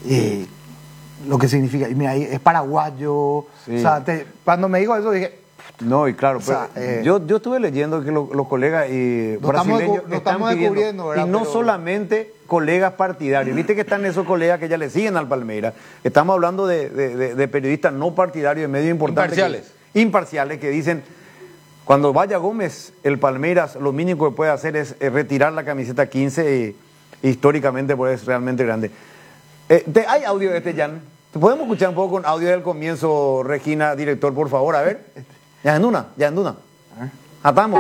lo que significa. Y mira, es paraguayo. Sí. O sea, cuando me dijo eso dije... No, y claro, o sea, yo estuve leyendo que los colegas brasileños estamos están pidiendo, descubriendo, ¿verdad? y no Pero... solamente colegas partidarios. Viste que están esos colegas que ya le siguen al Palmeiras. Estamos hablando de periodistas no partidarios de medios importantes. Imparciales que dicen, cuando vaya Gómez, el Palmeiras lo mínimo que puede hacer es retirar la camiseta 15 y históricamente pues es realmente grande. ¿Hay audio de este, Jan? ¿Podemos escuchar un poco con audio del comienzo, Regina, director, por favor? A ver. Ya en una. Atamos.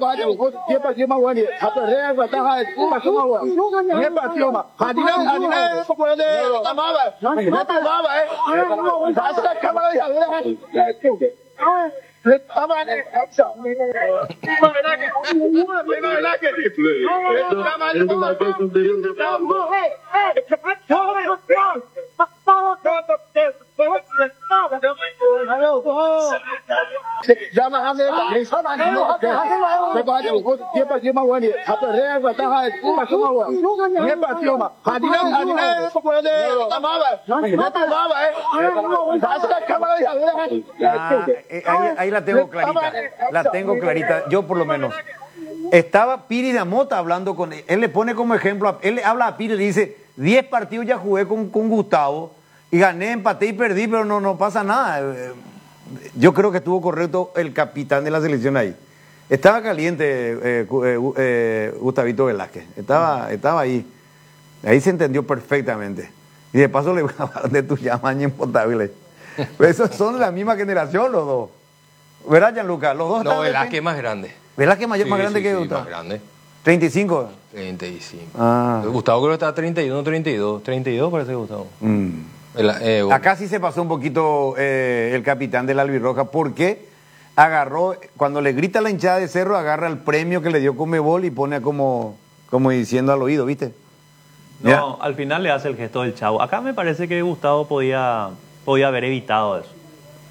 Ahí la tengo clarita. La tengo clarita, yo por lo menos. Estaba Piri de Amota hablando con él. Él le pone como ejemplo, él le habla a Piri y le dice, 10 partidos ya jugué con Gustavo y gané, empaté y perdí, pero no pasa nada. Yo creo que estuvo correcto el capitán de la selección ahí. Estaba caliente Gustavito Velázquez. Estaba ahí. Ahí se entendió perfectamente. Y de paso le voy a hablar de tu llamaña impotable. Pero esos son de la misma generación los dos. ¿Verdad, Gianluca? Los dos. No, Velázquez es más grande. Velázquez más grande que Gustavo. Más grande. 35. 35. Ah. Gustavo creo que está 31, 32. 32 parece Gustavo. Acá sí se pasó un poquito el capitán del Albirroja porque agarró, cuando le grita a la hinchada de Cerro, agarra el premio que le dio Conmebol y pone como diciendo al oído, ¿viste? No, Ya. al final le hace el gesto del chavo. Acá me parece que Gustavo podía haber evitado eso.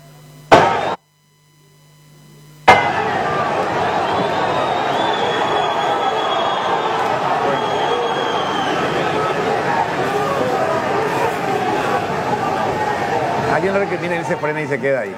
Alguien lo que tiene, él se frena y se queda ahí.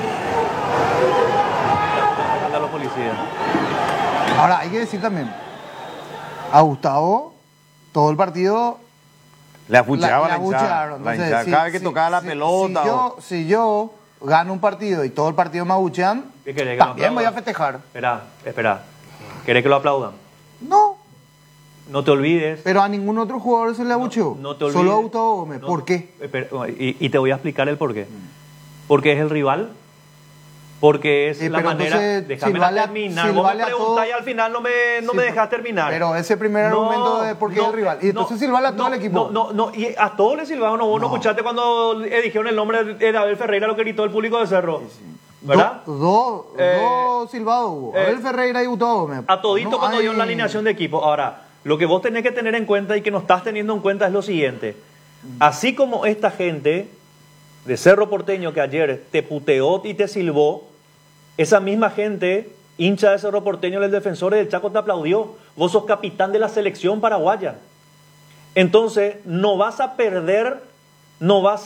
Manda a los policías. Ahora, hay que decir también, a Gustavo, todo el partido... Le afucheaba la hinchada. abuchearon. La Entonces, hinchada. Cada vez que tocaba la pelota. Si yo gano un partido y todo el partido me abuchean, ¿Qué querés, que también lo voy a aplaudan? festejar. Espera. ¿Querés que lo aplaudan? No, No te olvides. pero a ningún otro jugador se le abucheó. No te olvides. Solo a Gustavo Gómez. No, ¿Por qué? Y te voy a explicar el por qué. Porque es el rival. Porque es la pero manera... entonces, Déjame terminar. si Vos vale me a preguntás todo- y al final no me dejas terminar. Pero ese primer argumento de por qué es el rival. Y entonces silbarle a todo el equipo. No, y a todos le silbaron. Vos no escuchaste cuando dijeron el nombre de Abel Ferreira, lo que gritó el público de Cerro. ¿Verdad? Dos silbados hubo. Abel Ferreira y Gustavo Gómez. A todito No cuando hay- dio la alineación de equipo. Ahora, lo que vos tenés que tener en cuenta y que no estás teniendo en cuenta es lo siguiente. Así como esta gente de Cerro Porteño que ayer te puteó y te silbó, esa misma gente, hincha de Cerro Porteño, el defensor del Chaco, te aplaudió. Vos sos capitán de la selección paraguaya. Entonces, no vas a perder, no vas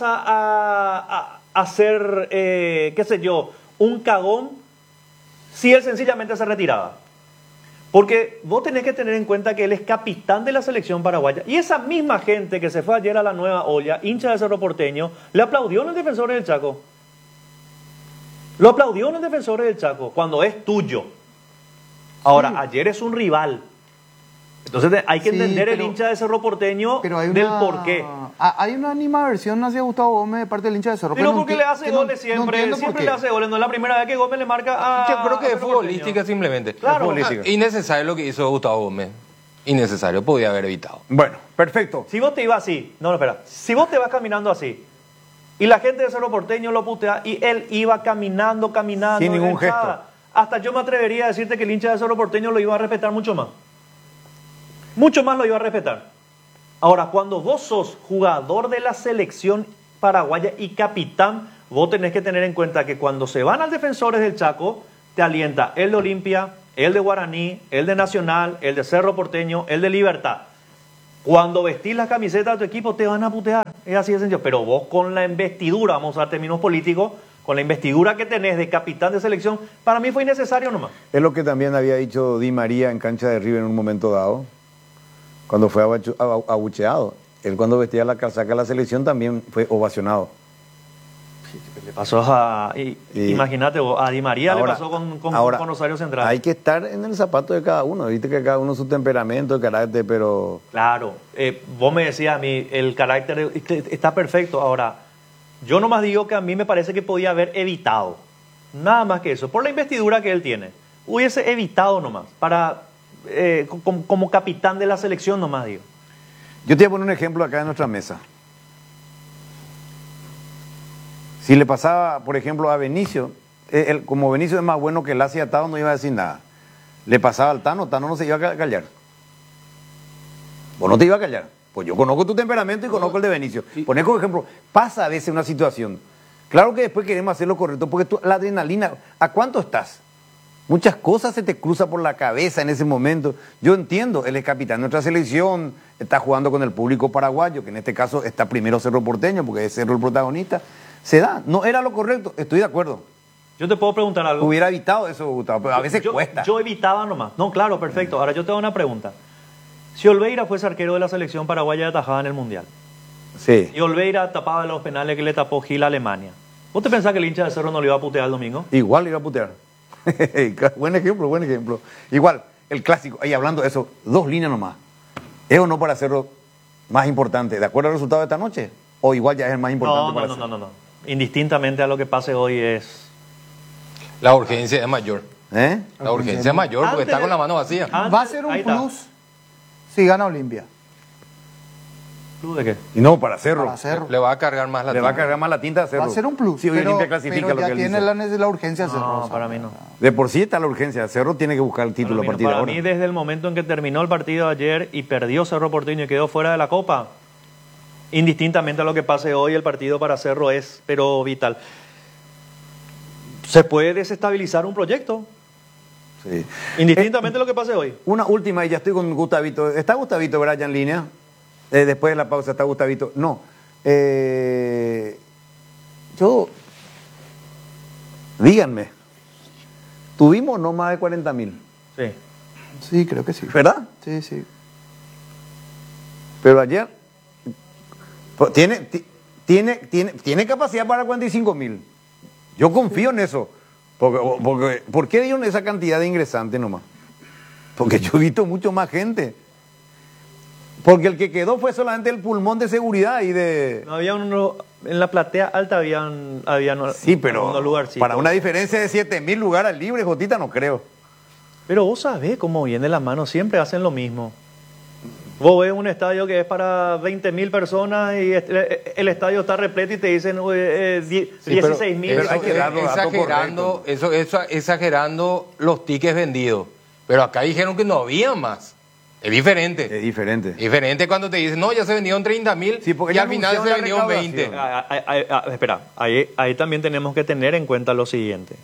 a hacer, qué sé yo, un cagón si él sencillamente se retiraba. Porque vos tenés que tener en cuenta que él es capitán de la selección paraguaya. Y esa misma gente que se fue ayer a la Nueva Olla, hincha de Cerro Porteño, le aplaudió en los defensores del Chaco. Lo aplaudió en los defensores del Chaco cuando es tuyo. Ahora, ayer es un rival. Entonces hay que entender el hincha de Cerro Porteño del por qué. Hay una animadversión hacia Gustavo Gómez de parte del hincha de Cerro. Pero porque le hace goles siempre. Siempre le hace goles. No es la primera vez que Gómez le marca a... Yo creo que a es Cerro futbolística Porteño. simplemente. Claro. Innecesario lo que hizo Gustavo Gómez. Innecesario, podía haber evitado. Bueno, perfecto. Si vos te ibas así, no, espera. Si vos te vas caminando así, y la gente de Cerro Porteño lo putea, y él iba caminando. Sin ningún enganchada, gesto. Hasta yo me atrevería a decirte que el hincha de Cerro Porteño lo iba a respetar mucho más. Mucho más lo iba a respetar. Ahora, cuando vos sos jugador de la selección paraguaya y capitán, vos tenés que tener en cuenta que cuando se van al Defensores del Chaco, te alienta el de Olimpia, el de Guaraní, el de Nacional, el de Cerro Porteño, el de Libertad. Cuando vestís la camiseta de tu equipo te van a putear. Es así de sencillo. Pero vos con la investidura, vamos a usar términos políticos, con la investidura que tenés de capitán de selección, para mí fue innecesario nomás. Es lo que también había dicho Di María en cancha de River en un momento dado, cuando fue abucheado. Él cuando vestía la casaca de la selección también fue ovacionado. Le pasó imagínate, a Di María ahora, le pasó con Rosario Central. Hay que estar en el zapato de cada uno. Viste que cada uno su temperamento, el carácter, pero... Claro, vos me decías a mí, el carácter está perfecto. Ahora, yo nomás digo que a mí me parece que podía haber evitado, nada más que eso, por la investidura que él tiene. Hubiese evitado nomás, como capitán de la selección nomás digo. Yo te voy a poner un ejemplo acá en nuestra mesa. Si le pasaba, por ejemplo, a Benicio, como Benicio es más bueno que el Lazi Atado, no iba a decir nada. Le pasaba al Tano no se iba a callar. Vos no te ibas a callar. Pues yo conozco tu temperamento y conozco el de Benicio. Poné como ejemplo, pasa a veces una situación. Claro que después queremos hacer lo correcto, porque la adrenalina, ¿a cuánto estás? Muchas cosas se te cruzan por la cabeza en ese momento. Yo entiendo, él es capitán de nuestra selección, está jugando con el público paraguayo, que en este caso está primero Cerro Porteño, porque es Cerro el protagonista. Se da, no era lo correcto, estoy de acuerdo. Yo te puedo preguntar algo. Hubiera evitado eso, Gustavo, pero a veces cuesta. Yo evitaba nomás. No, claro, perfecto. Ahora yo te hago una pregunta. Si Olveira fuese arquero de la selección paraguaya, atajaba en el Mundial. Sí. Y Olveira tapaba los penales que le tapó Gil a Alemania. ¿Vos te pensás que el hincha de Cerro no le iba a putear el domingo? Igual le iba a putear. Buen ejemplo, buen ejemplo. Igual, el clásico, ahí hablando de eso, 2 líneas nomás. ¿Es o no para Cerro más importante? ¿De acuerdo al resultado de esta noche? ¿O igual ya es el más importante para Cerro? No. Indistintamente a lo que pase hoy es... La urgencia es mayor. ¿Eh? La urgencia es mayor porque está con la mano vacía. Va a ser un plus si gana Olimpia. ¿Plus de qué? Y no, para Cerro. Para Cerro. Le va a cargar más la Le va a tinta. cargar más la tinta a Cerro. Va a ser un plus. Si hoy pero, Olimpia clasifica pero lo ya que él tiene dice. la urgencia Cerro. No, o sea, para mí no. De por sí está la urgencia. Cerro tiene que buscar el título a partir de Para ahora. mí, desde el momento en que terminó el partido ayer y perdió Cerro Porteño y quedó fuera de la Copa, indistintamente a lo que pase hoy, el partido para Cerro es, pero vital. Se puede desestabilizar un proyecto, Sí. indistintamente a lo que pase hoy. Una última y ya estoy con Gustavito. ¿Está Gustavito, verdad, ya en línea? Después de la pausa está Gustavito. No. Díganme, ¿tuvimos no más de 40.000? Sí. Sí, creo que sí. ¿Verdad? Sí, sí. Pero ayer tiene capacidad para 45.000. Yo confío en eso. ¿Por qué dieron esa cantidad de ingresantes nomás? Porque yo he visto mucho más gente. Porque el que quedó fue solamente el pulmón de seguridad y de... No había en la platea alta había Sí, pero unos lugarcitos. para una diferencia de 7.000 lugares libres, Jotita, no creo. Pero vos sabés cómo viene la mano, siempre hacen lo mismo. Vos ves un estadio que es para 20.000 personas y el estadio está repleto y te dicen 16.000. pero hay que darlo exagerando los tickets vendidos. Pero acá dijeron que no había más. Es diferente. Es diferente. Diferente cuando te dicen, no, ya se vendieron 30.000 Sí, porque y ya al final se anunciaron la vendieron 20. recaudación. Espera, ahí también tenemos que tener en cuenta lo siguiente.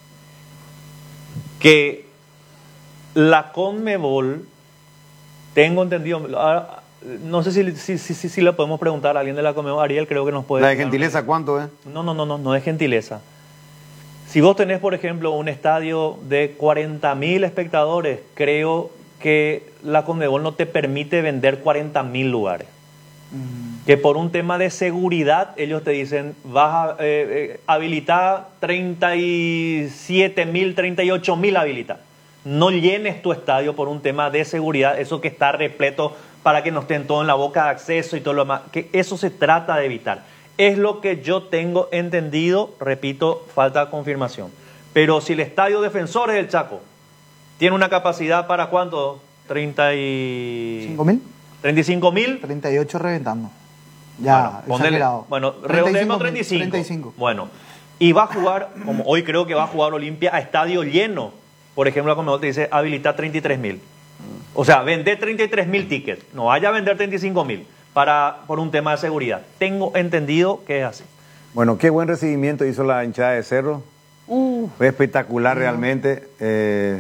Que la Conmebol, tengo entendido, no sé si le podemos preguntar a alguien de la Conmebol, Ariel creo que nos puede... ¿La de gentileza cuánto es? No es gentileza. Si vos tenés, por ejemplo, un estadio de 40.000 espectadores, creo que la Conmebol no te permite vender 40.000 lugares. Que por un tema de seguridad, ellos te dicen, vas a habilitar 37.000, 38.000 habilitar. No llenes tu estadio por un tema de seguridad, eso que está repleto para que no estén todos en la boca de acceso y todo lo demás. Que eso se trata de evitar. Es lo que yo tengo entendido, repito, falta confirmación. Pero si el estadio Defensores del Chaco tiene una capacidad para ¿cuánto? 5.000. 35.000. 38 reventando. Ya, exagerado. Bueno, redondeemos 35. Bueno, y va a jugar, como hoy creo que va a jugar Olimpia a estadio lleno. Por ejemplo, como te dice, habilitar 33.000. O sea, vender 33.000 tickets. No vaya a vender 35.000 por un tema de seguridad. Tengo entendido que es así. Bueno, qué buen recibimiento hizo la hinchada de Cerro. Fue espectacular realmente.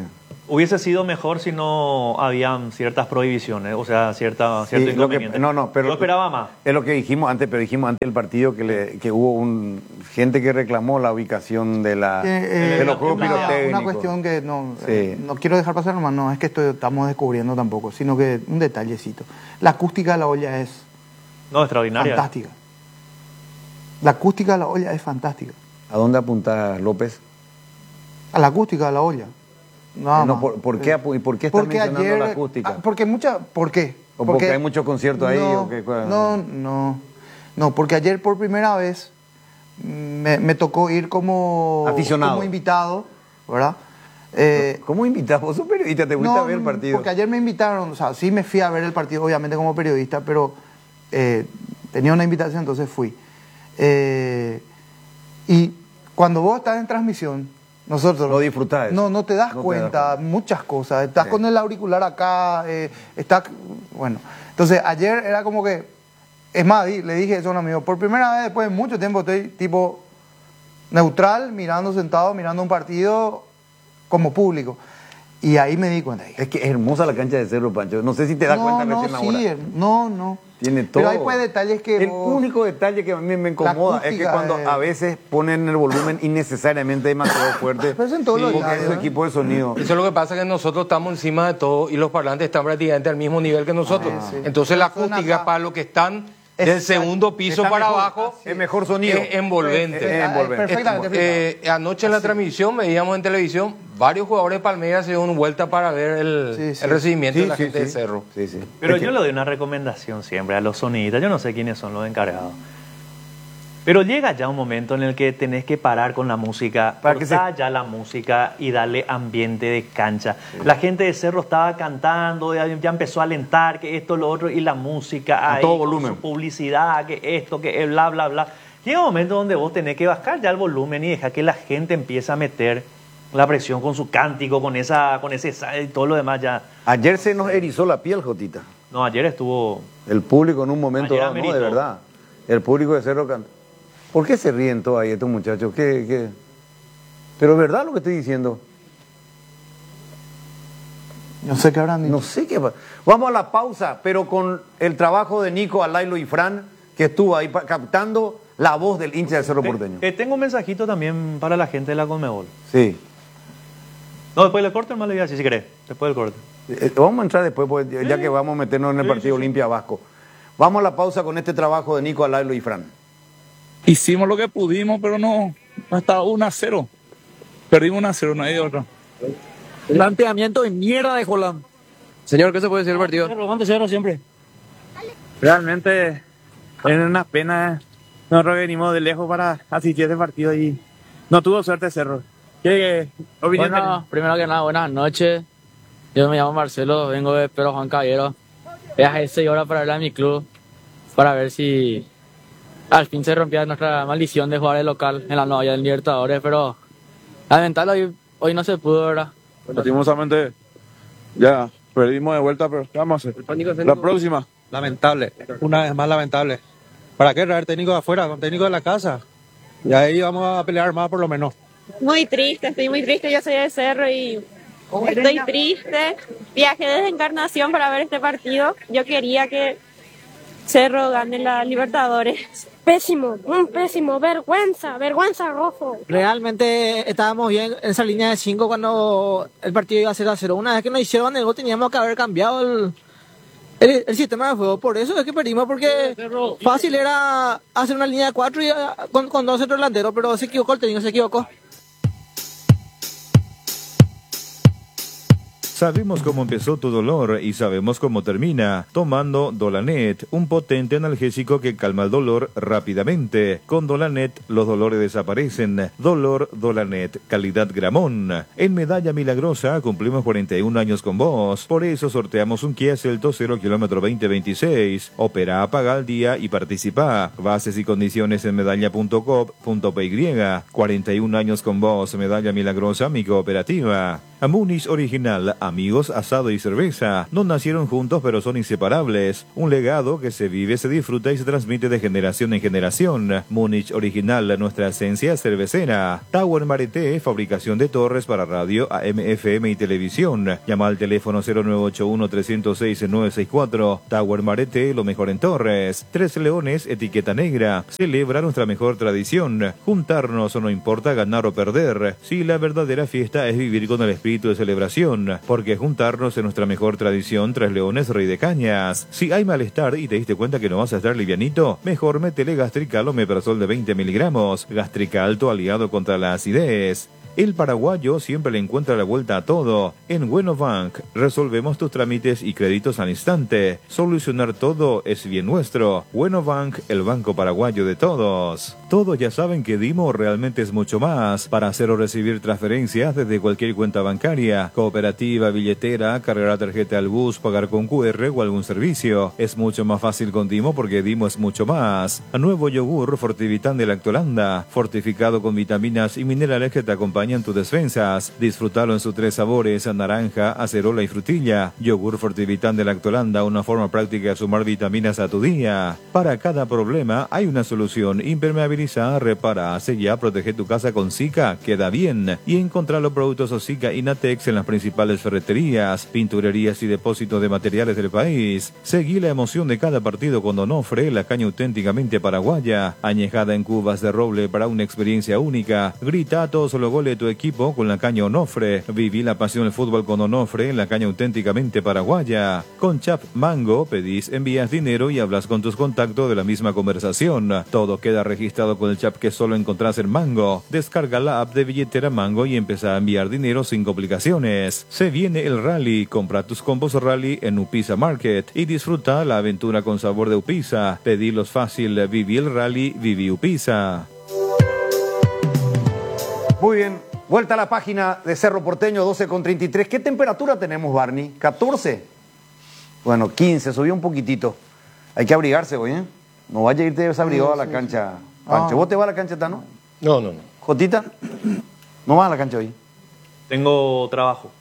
Hubiese sido mejor si no habían ciertas prohibiciones, o sea, cierto Sí, inconveniente. pero yo esperaba más. Es lo que dijimos antes, pero dijimos antes del partido que hubo gente que reclamó la ubicación de los juegos pirotécnicos. Una cuestión que no, Sí. no quiero dejar pasar nomás, no es que estamos descubriendo tampoco, sino que un detallecito. La acústica de la olla es No, extraordinaria. fantástica. La acústica de la olla es fantástica. ¿A dónde apunta López? A la acústica de la olla. Nada No, más. ¿por qué estás Porque mencionando ayer, la acústica? ¿Por qué? ¿O porque hay muchos conciertos ahí? No, ¿O qué? no, porque ayer por primera vez me tocó ir como Aficionado. como invitado, ¿verdad? ¿Cómo invitado? ¿Vos sos periodista? ¿Te gusta ver el partido? Porque ayer me invitaron, o sea, sí me fui a ver el partido, obviamente como periodista, pero tenía una invitación, entonces fui. Y cuando vos estás en transmisión, nosotros... Lo disfrutás. No te das No te cuenta, das muchas cosas. Estás con el auricular acá, bueno. Entonces, ayer era como que... Es más, le dije eso a un amigo, por primera vez después de mucho tiempo estoy tipo neutral, sentado, mirando un partido como público. Y ahí me di cuenta. Es que es hermosa la cancha de Cerro, Pancho. No sé si te das cuenta recién ahora. No. Tiene todo. Pero hay pues detalles que... El único detalle que a mí me incomoda es que acústica cuando es- a veces ponen el volumen innecesariamente demasiado fuerte. Pero eso en todos los porque estadios, es su ¿eh? equipo de sonido. Eso es lo que pasa, que nosotros estamos encima de todo y los parlantes están prácticamente al mismo nivel que nosotros. Sí. Entonces la Pero suena acústica acá. para los que están del segundo piso Está para mejor, abajo es mejor sonido. es envolvente. Es envolvente. Perfectamente. Anoche en la transmisión veíamos en televisión varios jugadores de Palmeiras se dieron vuelta para ver el recibimiento de la gente de Cerro. Sí, sí. Pero Es que- yo le doy una recomendación siempre a los sonidistas. Yo no sé quiénes son los encargados. Pero llega ya un momento en el que tenés que parar con la música, Para que cortar ya la música y darle ambiente de cancha. La gente de Cerro estaba cantando, ya empezó a alentar que esto, lo otro, y la música ahí, todo con volumen. su publicidad, que esto, que bla, bla, bla. Llega un momento donde vos tenés que bajar ya el volumen y dejar que la gente empiece a meter la presión con su cántico, con ese y todo lo demás ya. Ayer se nos erizó la piel, Jotita. No, ayer estuvo... El público en un momento Ayer dado, no, ameritó. de verdad. El público de Cerro canta. ¿Por qué se ríen todos ahí estos muchachos? ¿Qué? Pero es verdad lo que estoy diciendo. No sé qué habrán dicho. No sé qué va. Vamos a la pausa, pero con el trabajo de Nico, Alailo y Fran, que estuvo ahí captando la voz del hincha del Cerro Porteño. Tengo un mensajito también para la gente de la Conmebol. Sí. No, después del corte, hermano, le voy a decir, si querés. Después del corte. Vamos a entrar después, pues, ya que vamos a meternos en el partido Olimpia Vasco. Vamos a la pausa con este trabajo de Nico, Alailo y Fran. Hicimos lo que pudimos, pero no estaba 1-0. Perdimos 1-0, no hay de otra. Planteamiento de mierda de Holland. Señor, ¿qué se puede decir del partido? Robando cero siempre. Realmente es una pena. Nosotros venimos de lejos para asistir a este partido y no tuvo suerte Cerro. ¿Qué opinión tenés? Bueno, primero que nada, buenas noches. Yo me llamo Marcelo, vengo de Pedro Juan Caballero. Viajé 6 horas para verla a mi club, para ver si al fin se rompía nuestra maldición de jugar el local en la novia del Libertadores, pero lamentablemente hoy no se pudo, ¿verdad? Lastimosamente ya perdimos de vuelta, pero ¿qué vamos a hacer? La próxima. Lamentable, una vez más lamentable. ¿Para qué traer técnico de afuera con técnico de la casa? Y ahí vamos a pelear más por lo menos. Muy triste, estoy muy triste, yo soy de Cerro y estoy triste. Viajé desde Encarnación para ver este partido. Yo quería que Cerro gane la Libertadores. Pésimo, vergüenza rojo. Realmente estábamos bien en esa línea de 5 cuando el partido iba a ser a 0. Una vez que nos hicieron el gol teníamos que haber cambiado el sistema de juego. Por eso es que perdimos, porque fácil era hacer una línea de 4 y con 2 centros delanteros, pero se equivocó el técnico, se equivocó. Sabemos cómo empezó tu dolor y sabemos cómo termina, tomando Dolanet, un potente analgésico que calma el dolor rápidamente. Con Dolanet los dolores desaparecen. Dolor Dolanet, calidad Gramón. En Medalla Milagrosa cumplimos 41 años con vos, por eso sorteamos un Kia Celto 0 kilómetro 2026. Opera, paga al día y participa. Bases y condiciones en medalla.com.py. 41 años con vos, Medalla Milagrosa, mi cooperativa. A Múnich Original, amigos, asado y cerveza. No nacieron juntos, pero son inseparables. Un legado que se vive, se disfruta y se transmite de generación en generación. Múnich Original, nuestra esencia cervecera. Tower Marete, fabricación de torres para radio, AM, FM y televisión. Llama al teléfono 0981-306-964. Tower Marete, lo mejor en torres. Tres Leones, etiqueta negra. Celebra nuestra mejor tradición. Juntarnos, no importa ganar o perder. Si la verdadera fiesta es vivir con el espíritu de celebración, porque juntarnos es nuestra mejor tradición. Tres Leones, Rey de Cañas. Si hay malestar y te diste cuenta que no vas a estar livianito, mejor métele Gastrical o Omeprazol de 20 miligramos. Gastrical, tu aliado contra la acidez. El paraguayo siempre le encuentra la vuelta a todo. En Buenobank resolvemos tus trámites y créditos al instante. Solucionar todo es bien nuestro. Buenobank, el banco paraguayo de todos. Todos ya saben que Dimo realmente es mucho más. Para hacer o recibir transferencias desde cualquier cuenta bancaria, cooperativa, billetera, cargar tarjeta al bus, pagar con QR o algún servicio. Es mucho más fácil con Dimo porque Dimo es mucho más. Nuevo yogur Fortivitan de Lactolanda, fortificado con vitaminas y minerales que te acompañan tus defensas. Disfrutalo en sus tres sabores: naranja, acerola y frutilla. Yogur Fortivitan de Lactolanda, una forma práctica de sumar vitaminas a tu día. Para cada problema hay una solución. Impermeabiliza, repara, sella, protege tu casa con Zika, queda bien. Y encontrar los productos Zika y Natex en las principales ferreterías, pinturerías y depósitos de materiales del país. Seguí la emoción de cada partido con Onofre, la caña auténticamente paraguaya, añejada en cubas de roble para una experiencia única. Grita a todos los goles de tu equipo con la caña Onofre. Viví la pasión del fútbol con Onofre, la caña auténticamente paraguaya. Con Chap Mango pedís, envías dinero y hablas con tus contactos de la misma conversación. Todo queda registrado con el Chap que solo encontrás en Mango. Descarga la app de billetera Mango y empezá a enviar dinero sin complicaciones. Se viene el rally. Compra tus combos rally en Upisa Market y disfruta la aventura con sabor de Upisa. Pedilos fácil. Viví el rally, viví Upisa. Muy bien, vuelta a la página de Cerro Porteño, 12:33. ¿Qué temperatura tenemos, Barney? ¿14? Bueno, 15, subió un poquitito. Hay que abrigarse hoy, ¿eh? No vaya a irte desabrigado a la cancha, Pancho. ¿Vos te vas a la cancha, Tano? No. ¿Jotita? ¿No vas a la cancha hoy? Tengo trabajo.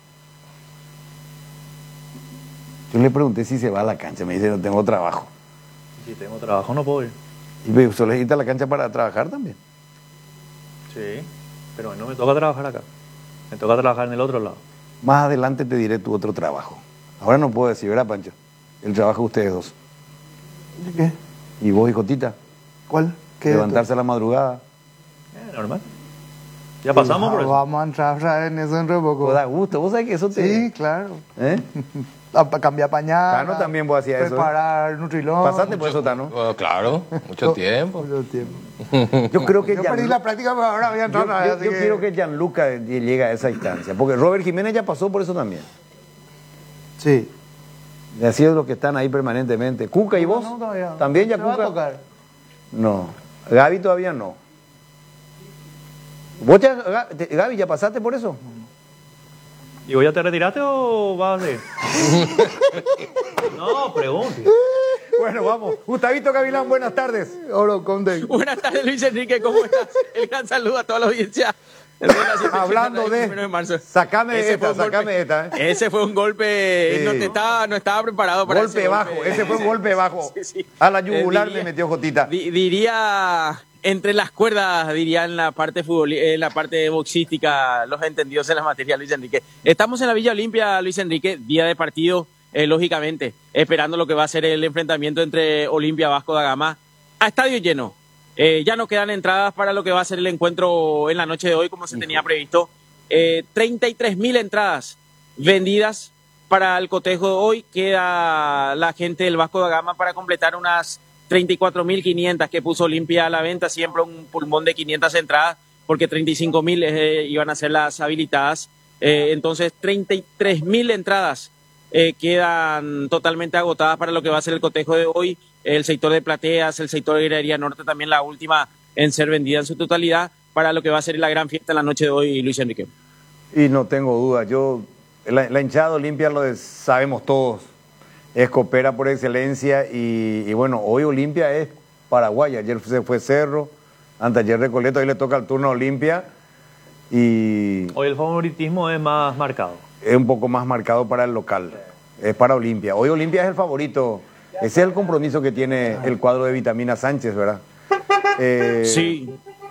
Yo le pregunté si se va a la cancha, me dice no tengo trabajo. Si tengo trabajo no puedo ir. ¿Y solo irte a la cancha para trabajar también? Sí. Pero no me toca trabajar acá. Me toca trabajar en el otro lado. Más adelante te diré tu otro trabajo. Ahora no puedo decir, ¿verdad, Pancho? El trabajo de ustedes dos. ¿De qué? ¿Y vos y Jotita? ¿Cuál? ¿Qué? Levantarse a la madrugada. Normal. Ya pasamos por eso. Vamos a entrar en eso dentro de poco. Pues da gusto. ¿Vos sabés que eso te...? Sí, claro. ¿Eh? Para cambiar pañal. Tano también vos hacías eso. Preparar Nutrilón. ¿Pasaste por eso, Tano? Claro, mucho tiempo. Yo creo que Yo perdí la práctica, pero ahora voy a entrar. Yo quiero que Gianluca llegue a esa instancia. Porque Robert Jiménez ya pasó por eso también. Sí. Y así es los que están ahí permanentemente. ¿Cuca y vos? No, todavía. ¿También ya ¿Te Cuca? va a tocar? No. Gaby todavía no. ¿Vos ya, Gaby, ya pasaste por eso? ¿Y vos ya te retiraste o vas a seguir? No, pregunte. Bueno, vamos. Gustavito Gavilán, buenas tardes. Oro Conde. Buenas tardes, Luis Enrique, ¿cómo estás? El gran saludo a toda la audiencia. Hablando de... Sacame de esta, Ese fue un golpe, Sí. no estaba preparado para Golpe ese bajo, ese fue un golpe bajo. Sí. A la yugular me metió Jotita. Diría entre las cuerdas, diría en la parte en la parte boxística, los entendidos en la materia, Luis Enrique. Estamos en la Villa Olimpia, Luis Enrique, día de partido, lógicamente, esperando lo que va a ser el enfrentamiento entre Olimpia Vasco da Gama a estadio lleno. Ya no quedan entradas para lo que va a ser el encuentro en la noche de hoy, como se tenía previsto. 33.000 entradas vendidas para el cotejo de hoy. Queda la gente del Vasco da Gama para completar unas 34.500 que puso Olimpia a la venta. Siempre un pulmón de 500 entradas, porque 35.000 iban a ser las habilitadas. Entonces, 33.000 entradas quedan totalmente agotadas para lo que va a ser el cotejo de hoy. El sector de plateas, el sector de Galería Norte, también la última en ser vendida en su totalidad para lo que va a ser la gran fiesta en la noche de hoy, Luis Enrique. Y no tengo duda, la hinchada Olimpia sabemos todos, es copera por excelencia y bueno, hoy Olimpia es Paraguay, ayer se fue Cerro, anteayer Recoleto, hoy le toca el turno a Olimpia Y Hoy el favoritismo es más marcado. Es un poco más marcado para el local, es para Olimpia. Hoy Olimpia es el favorito, ese es el compromiso que tiene el cuadro de Vitamina Sánchez, ¿verdad? Sí.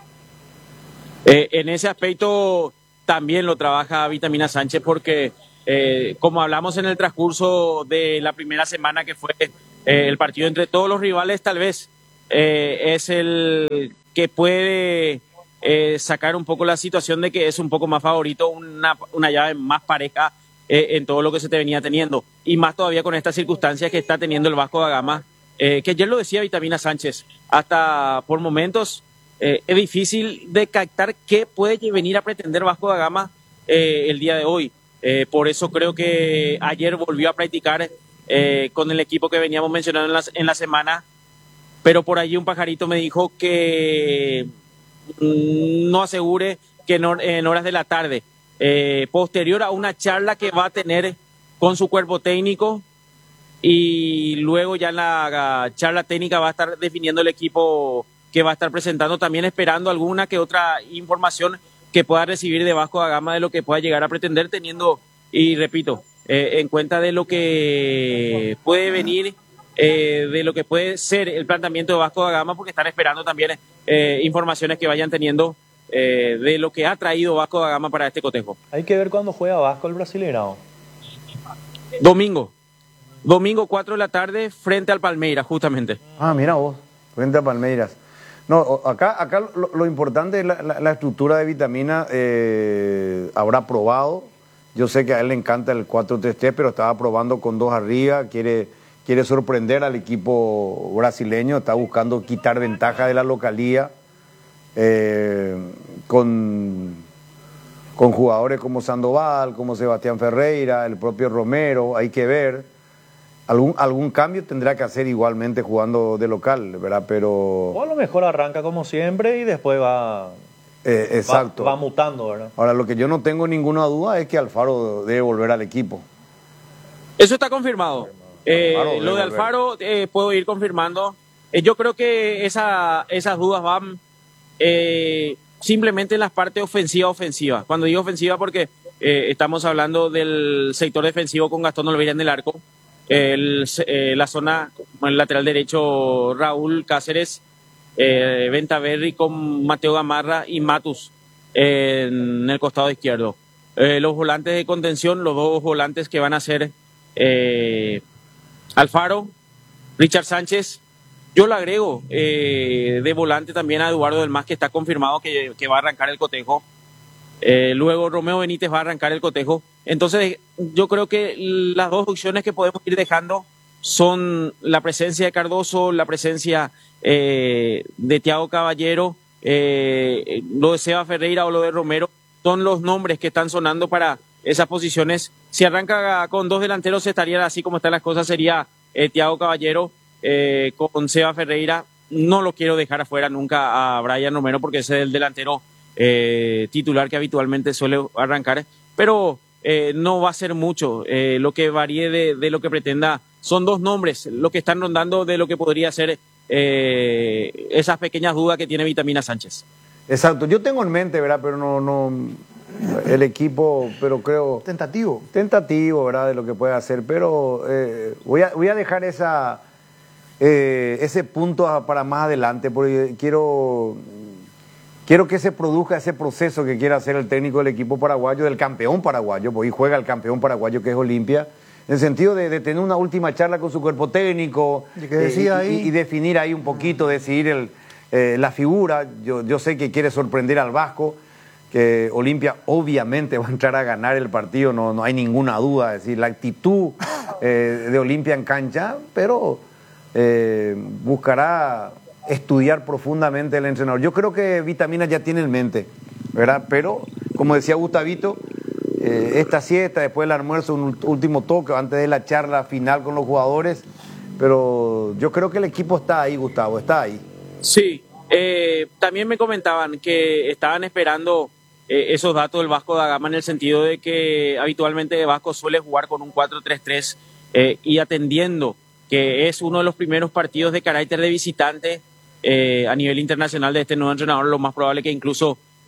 En ese aspecto también lo trabaja Vitamina Sánchez porque, como hablamos en el transcurso de la primera semana que fue el partido entre todos los rivales, tal vez es el que puede sacar un poco la situación de que es un poco más favorito, una llave más pareja en todo lo que se te venía teniendo. Y más todavía con estas circunstancias que está teniendo el Vasco da Gama, que ayer lo decía Vitamina Sánchez, hasta por momentos es difícil de captar qué puede venir a pretender Vasco da Gama el día de hoy. Por eso creo que ayer volvió a practicar con el equipo que veníamos mencionando en la semana, pero por allí un pajarito me dijo que no asegure que en horas de la tarde, posterior a una charla que va a tener con su cuerpo técnico, y luego ya en la charla técnica va a estar definiendo el equipo que va a estar presentando, también esperando alguna que otra información que pueda recibir de Vasco da Gama de lo que pueda llegar a pretender, teniendo, y repito, en cuenta de lo que puede venir, de lo que puede ser el planteamiento de Vasco da Gama, porque están esperando también informaciones que vayan teniendo de lo que ha traído Vasco da Gama para este cotejo. Hay que ver cuándo juega Vasco el Brasileirao. Domingo 4 de la tarde frente al Palmeiras, justamente. Ah, mira vos, frente a Palmeiras. No, acá lo importante es la estructura de Vitamina. Habrá probado. Yo sé que a él le encanta el 4-3-3, pero estaba probando con 2 arriba. Quiere sorprender al equipo brasileño. Está buscando quitar ventaja de la localía con jugadores como Sandoval, como Sebastián Ferreira, el propio Romero. Hay que ver. Algún cambio tendrá que hacer igualmente jugando de local, ¿verdad? Pero... O a lo mejor arranca como siempre y después exacto. va mutando, ¿verdad? Ahora, lo que yo no tengo ninguna duda es que Alfaro debe volver al equipo. Eso está confirmado. Lo de Alfaro puedo ir confirmando. Yo creo que esas dudas van simplemente en la parte ofensiva. Cuando digo ofensiva porque estamos hablando del sector defensivo con Gastón Olvera en el arco. La zona, el lateral derecho Raúl Cáceres, Ventaverri con Mateo Gamarra y Matus en el costado izquierdo. Los volantes de contención, los 2 volantes que van a ser Alfaro, Richard Sánchez. Yo le agrego de volante también a Eduardo del Mas, que está confirmado que va a arrancar el cotejo. Luego Romeo Benítez va a arrancar el cotejo. Entonces yo creo que las 2 opciones que podemos ir dejando son la presencia de Cardoso, la presencia de Thiago Caballero, lo de Seba Ferreira o lo de Romero. Son los nombres que están sonando para esas posiciones. Si arranca con 2 delanteros estarían así como están las cosas, sería Thiago Caballero con Seba Ferreira. No lo quiero dejar afuera nunca a Brian Romero porque ese es el delantero titular que habitualmente suele arrancar, pero no va a ser mucho lo que varíe de lo que pretenda. Son 2 nombres lo que están rondando de lo que podría ser esas pequeñas dudas que tiene Vitamina Sánchez. Exacto, yo tengo en mente, ¿verdad? Pero no el equipo, pero creo... Tentativo, ¿verdad? De lo que puede hacer, pero voy a dejar ese punto para más adelante, porque quiero que se produzca ese proceso que quiere hacer el técnico del equipo paraguayo, del campeón paraguayo, porque hoy juega el campeón paraguayo que es Olimpia, en el sentido de tener una última charla con su cuerpo técnico y definir ahí un poquito, decidir la figura. Yo sé que quiere sorprender al Vasco, que Olimpia obviamente va a entrar a ganar el partido, no hay ninguna duda, es decir, la actitud de Olimpia en cancha, pero buscará estudiar profundamente el entrenador. Yo creo que Vitamina ya tiene en mente, ¿verdad? Pero, como decía Gustavito, esta siesta, después del almuerzo, un último toque, antes de la charla final con los jugadores, pero yo creo que el equipo está ahí, Gustavo, está ahí. Sí, también me comentaban que estaban esperando esos datos del Vasco da Gama en el sentido de que habitualmente Vasco suele jugar con un 4-3-3 y atendiendo que es uno de los primeros partidos de carácter de visitante a nivel internacional de este nuevo entrenador, lo más probable que incluso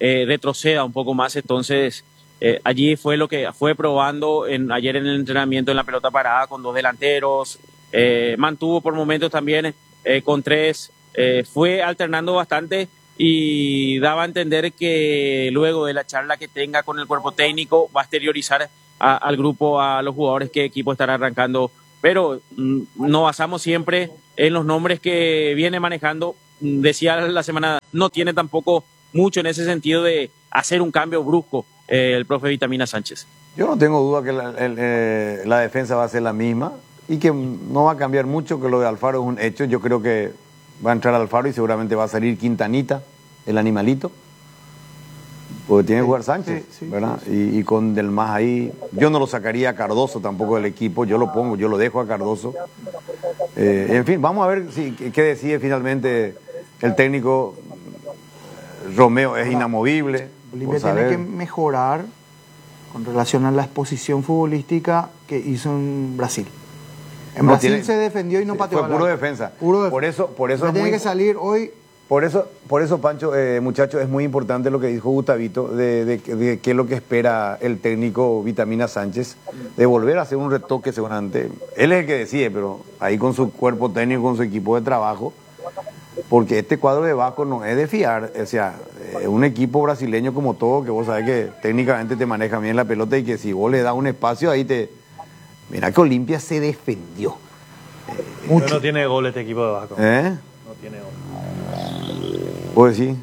retroceda un poco más. Entonces allí fue lo que fue probando ayer en el entrenamiento en la pelota parada con 2 delanteros, mantuvo por momentos también con 3, fue alternando bastante y daba a entender que luego de la charla que tenga con el cuerpo técnico va a exteriorizar al grupo, a los jugadores qué equipo estará arrancando, pero nos basamos siempre en los nombres que viene manejando. Decía la semana, no tiene tampoco mucho en ese sentido de hacer un cambio brusco el profe Vitamina Sánchez. Yo no tengo duda que la defensa va a ser la misma y que no va a cambiar mucho, que lo de Alfaro es un hecho. Yo creo que va a entrar Alfaro y seguramente va a salir Quintanita, el animalito, porque tiene que jugar Sánchez, ¿verdad? Sí. Y con Del Mas ahí, yo no lo sacaría a Cardoso tampoco del equipo, yo lo dejo a Cardoso. En fin, vamos a ver qué decide finalmente el técnico. Romeo es inamovible. Bolivia tiene que mejorar con relación a la exposición futbolística que hizo en Brasil. En Brasil se defendió y no pateó. Fue puro defensa. Por eso tiene que salir hoy. Por eso, Pancho, muchachos, es muy importante lo que dijo Gustavito de qué es lo que espera el técnico Vitamina Sánchez, de volver a hacer un retoque seguramente. Él es el que decide, pero ahí con su cuerpo técnico, con su equipo de trabajo, porque este cuadro de Vasco no es de fiar. O sea, un equipo brasileño como todo, que vos sabés que técnicamente te maneja bien la pelota y que si vos le das un espacio ahí te... Mira que Olimpia se defendió. Mucho. No tiene gol este equipo de Vasco. ¿Eh? No tiene gol. Pues sí.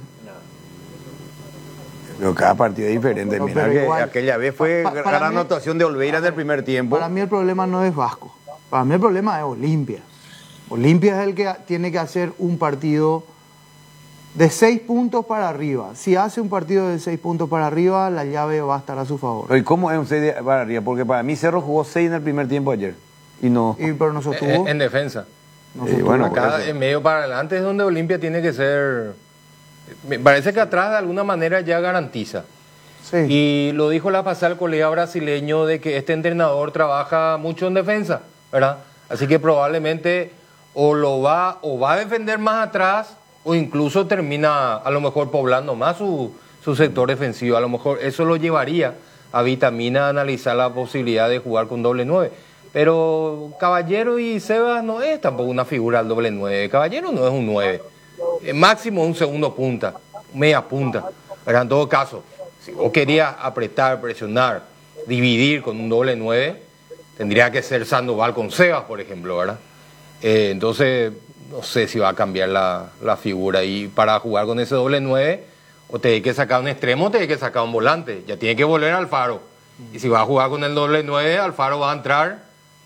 Pero cada partido es diferente. Mira que igual, aquella vez fue gran anotación de Olveira en el primer tiempo. Para mí el problema no es Vasco. Para mí el problema es Olimpia. Olimpia es el que tiene que hacer un partido de 6 puntos para arriba. Si hace un partido de 6 puntos para arriba, la llave va a estar a su favor. ¿Y cómo es un 6 para arriba? Porque para mí Cerro jugó 6 en el primer tiempo ayer. Pero no sostuvo. En defensa. No sostuvo. Bueno, acá en medio para adelante es donde Olimpia tiene que ser... Me parece que atrás de alguna manera ya garantiza. Sí. Y lo dijo la pasada el colega brasileño de que este entrenador trabaja mucho en defensa, ¿verdad? Así que probablemente o va a defender más atrás o incluso termina a lo mejor poblando más su sector defensivo. A lo mejor eso lo llevaría a Vitamina a analizar la posibilidad de jugar con doble 9. Pero Caballero y Sebas no es tampoco una figura al doble 9. Caballero no es un 9. Máximo un segundo punta, media punta. Pero en todo caso, si vos querías apretar, presionar, dividir con un doble 9, tendría que ser Sandoval con Sebas, por ejemplo, ¿verdad? Entonces, no sé si va a cambiar la figura. Y para jugar con ese doble 9, o te hay que sacar un extremo o te hay que sacar un volante. Ya tiene que volver Alfaro. Y si va a jugar con el doble 9, Alfaro va a entrar.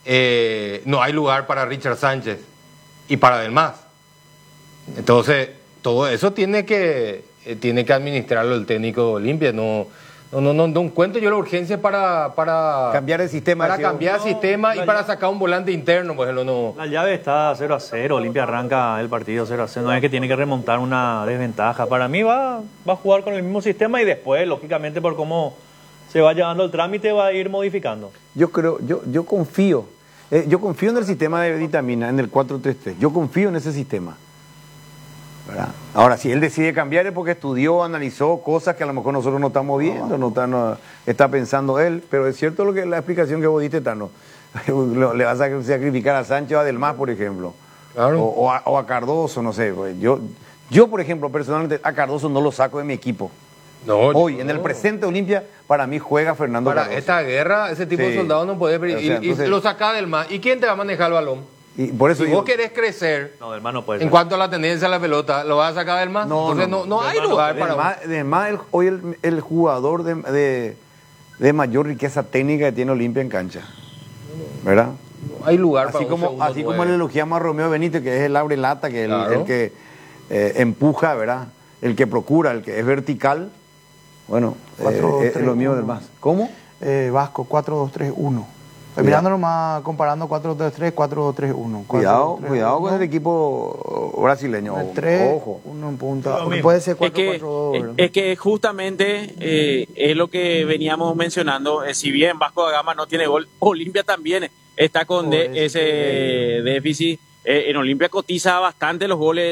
No hay lugar para Richard Sánchez y para Del Mas. Entonces, todo eso tiene que administrarlo el técnico de Olimpia. No encuentro yo la urgencia para cambiar el sistema. Para cambiar el sistema y para sacar un volante interno, por ejemplo, no. La llave está 0-0, Olimpia arranca el partido 0-0, no es que tiene que remontar una desventaja. Para mí va a jugar con el mismo sistema y después, lógicamente, por cómo se va llevando el trámite, va a ir modificando. Yo confío en el sistema de Vitamina, en el 4-3-3. Yo confío en ese sistema, ¿verdad? Ahora, si él decide cambiar es porque estudió, analizó cosas que a lo mejor nosotros no estamos viendo, no está pensando él, pero es cierto la explicación que vos diste, Tano. Le vas a sacrificar a Sánchez o a Del Mas, por ejemplo. Claro. O a Cardoso, no sé. Pues. Yo, por ejemplo, personalmente a Cardoso no lo saco de mi equipo. Hoy, en el presente Olimpia, para mí juega Fernando Cardoso. Para esta guerra, ese tipo de soldados no puede... Entonces, lo saca Del Mas. ¿Y quién te va a manejar el balón? Y por eso si vos querés crecer, Del Mas no puede en cuanto a la tendencia a la pelota, ¿lo vas a sacar Del Mas? Entonces no hay lugar para... Del Mas, hoy el jugador de mayor riqueza técnica que tiene Olimpia en cancha, ¿verdad? No hay lugar así para así como le elogiamos a Romeo Benítez, que es el abre lata, que es el que empuja, ¿verdad? El que procura, el que es vertical. Bueno, es lo mío Del Mas. ¿Cómo? Vasco, 4-2-3-1. Mirando nomás, comparando 4-3-3, 4-2-3-1. Cuidado con el equipo brasileño. El 3, ojo. Uno en punta. Puede ser 4-4-2. Es que justamente es lo que veníamos mencionando. Si bien Vasco da Gama no tiene gol, Olimpia también está con ese déficit. En Olimpia cotiza bastante los goles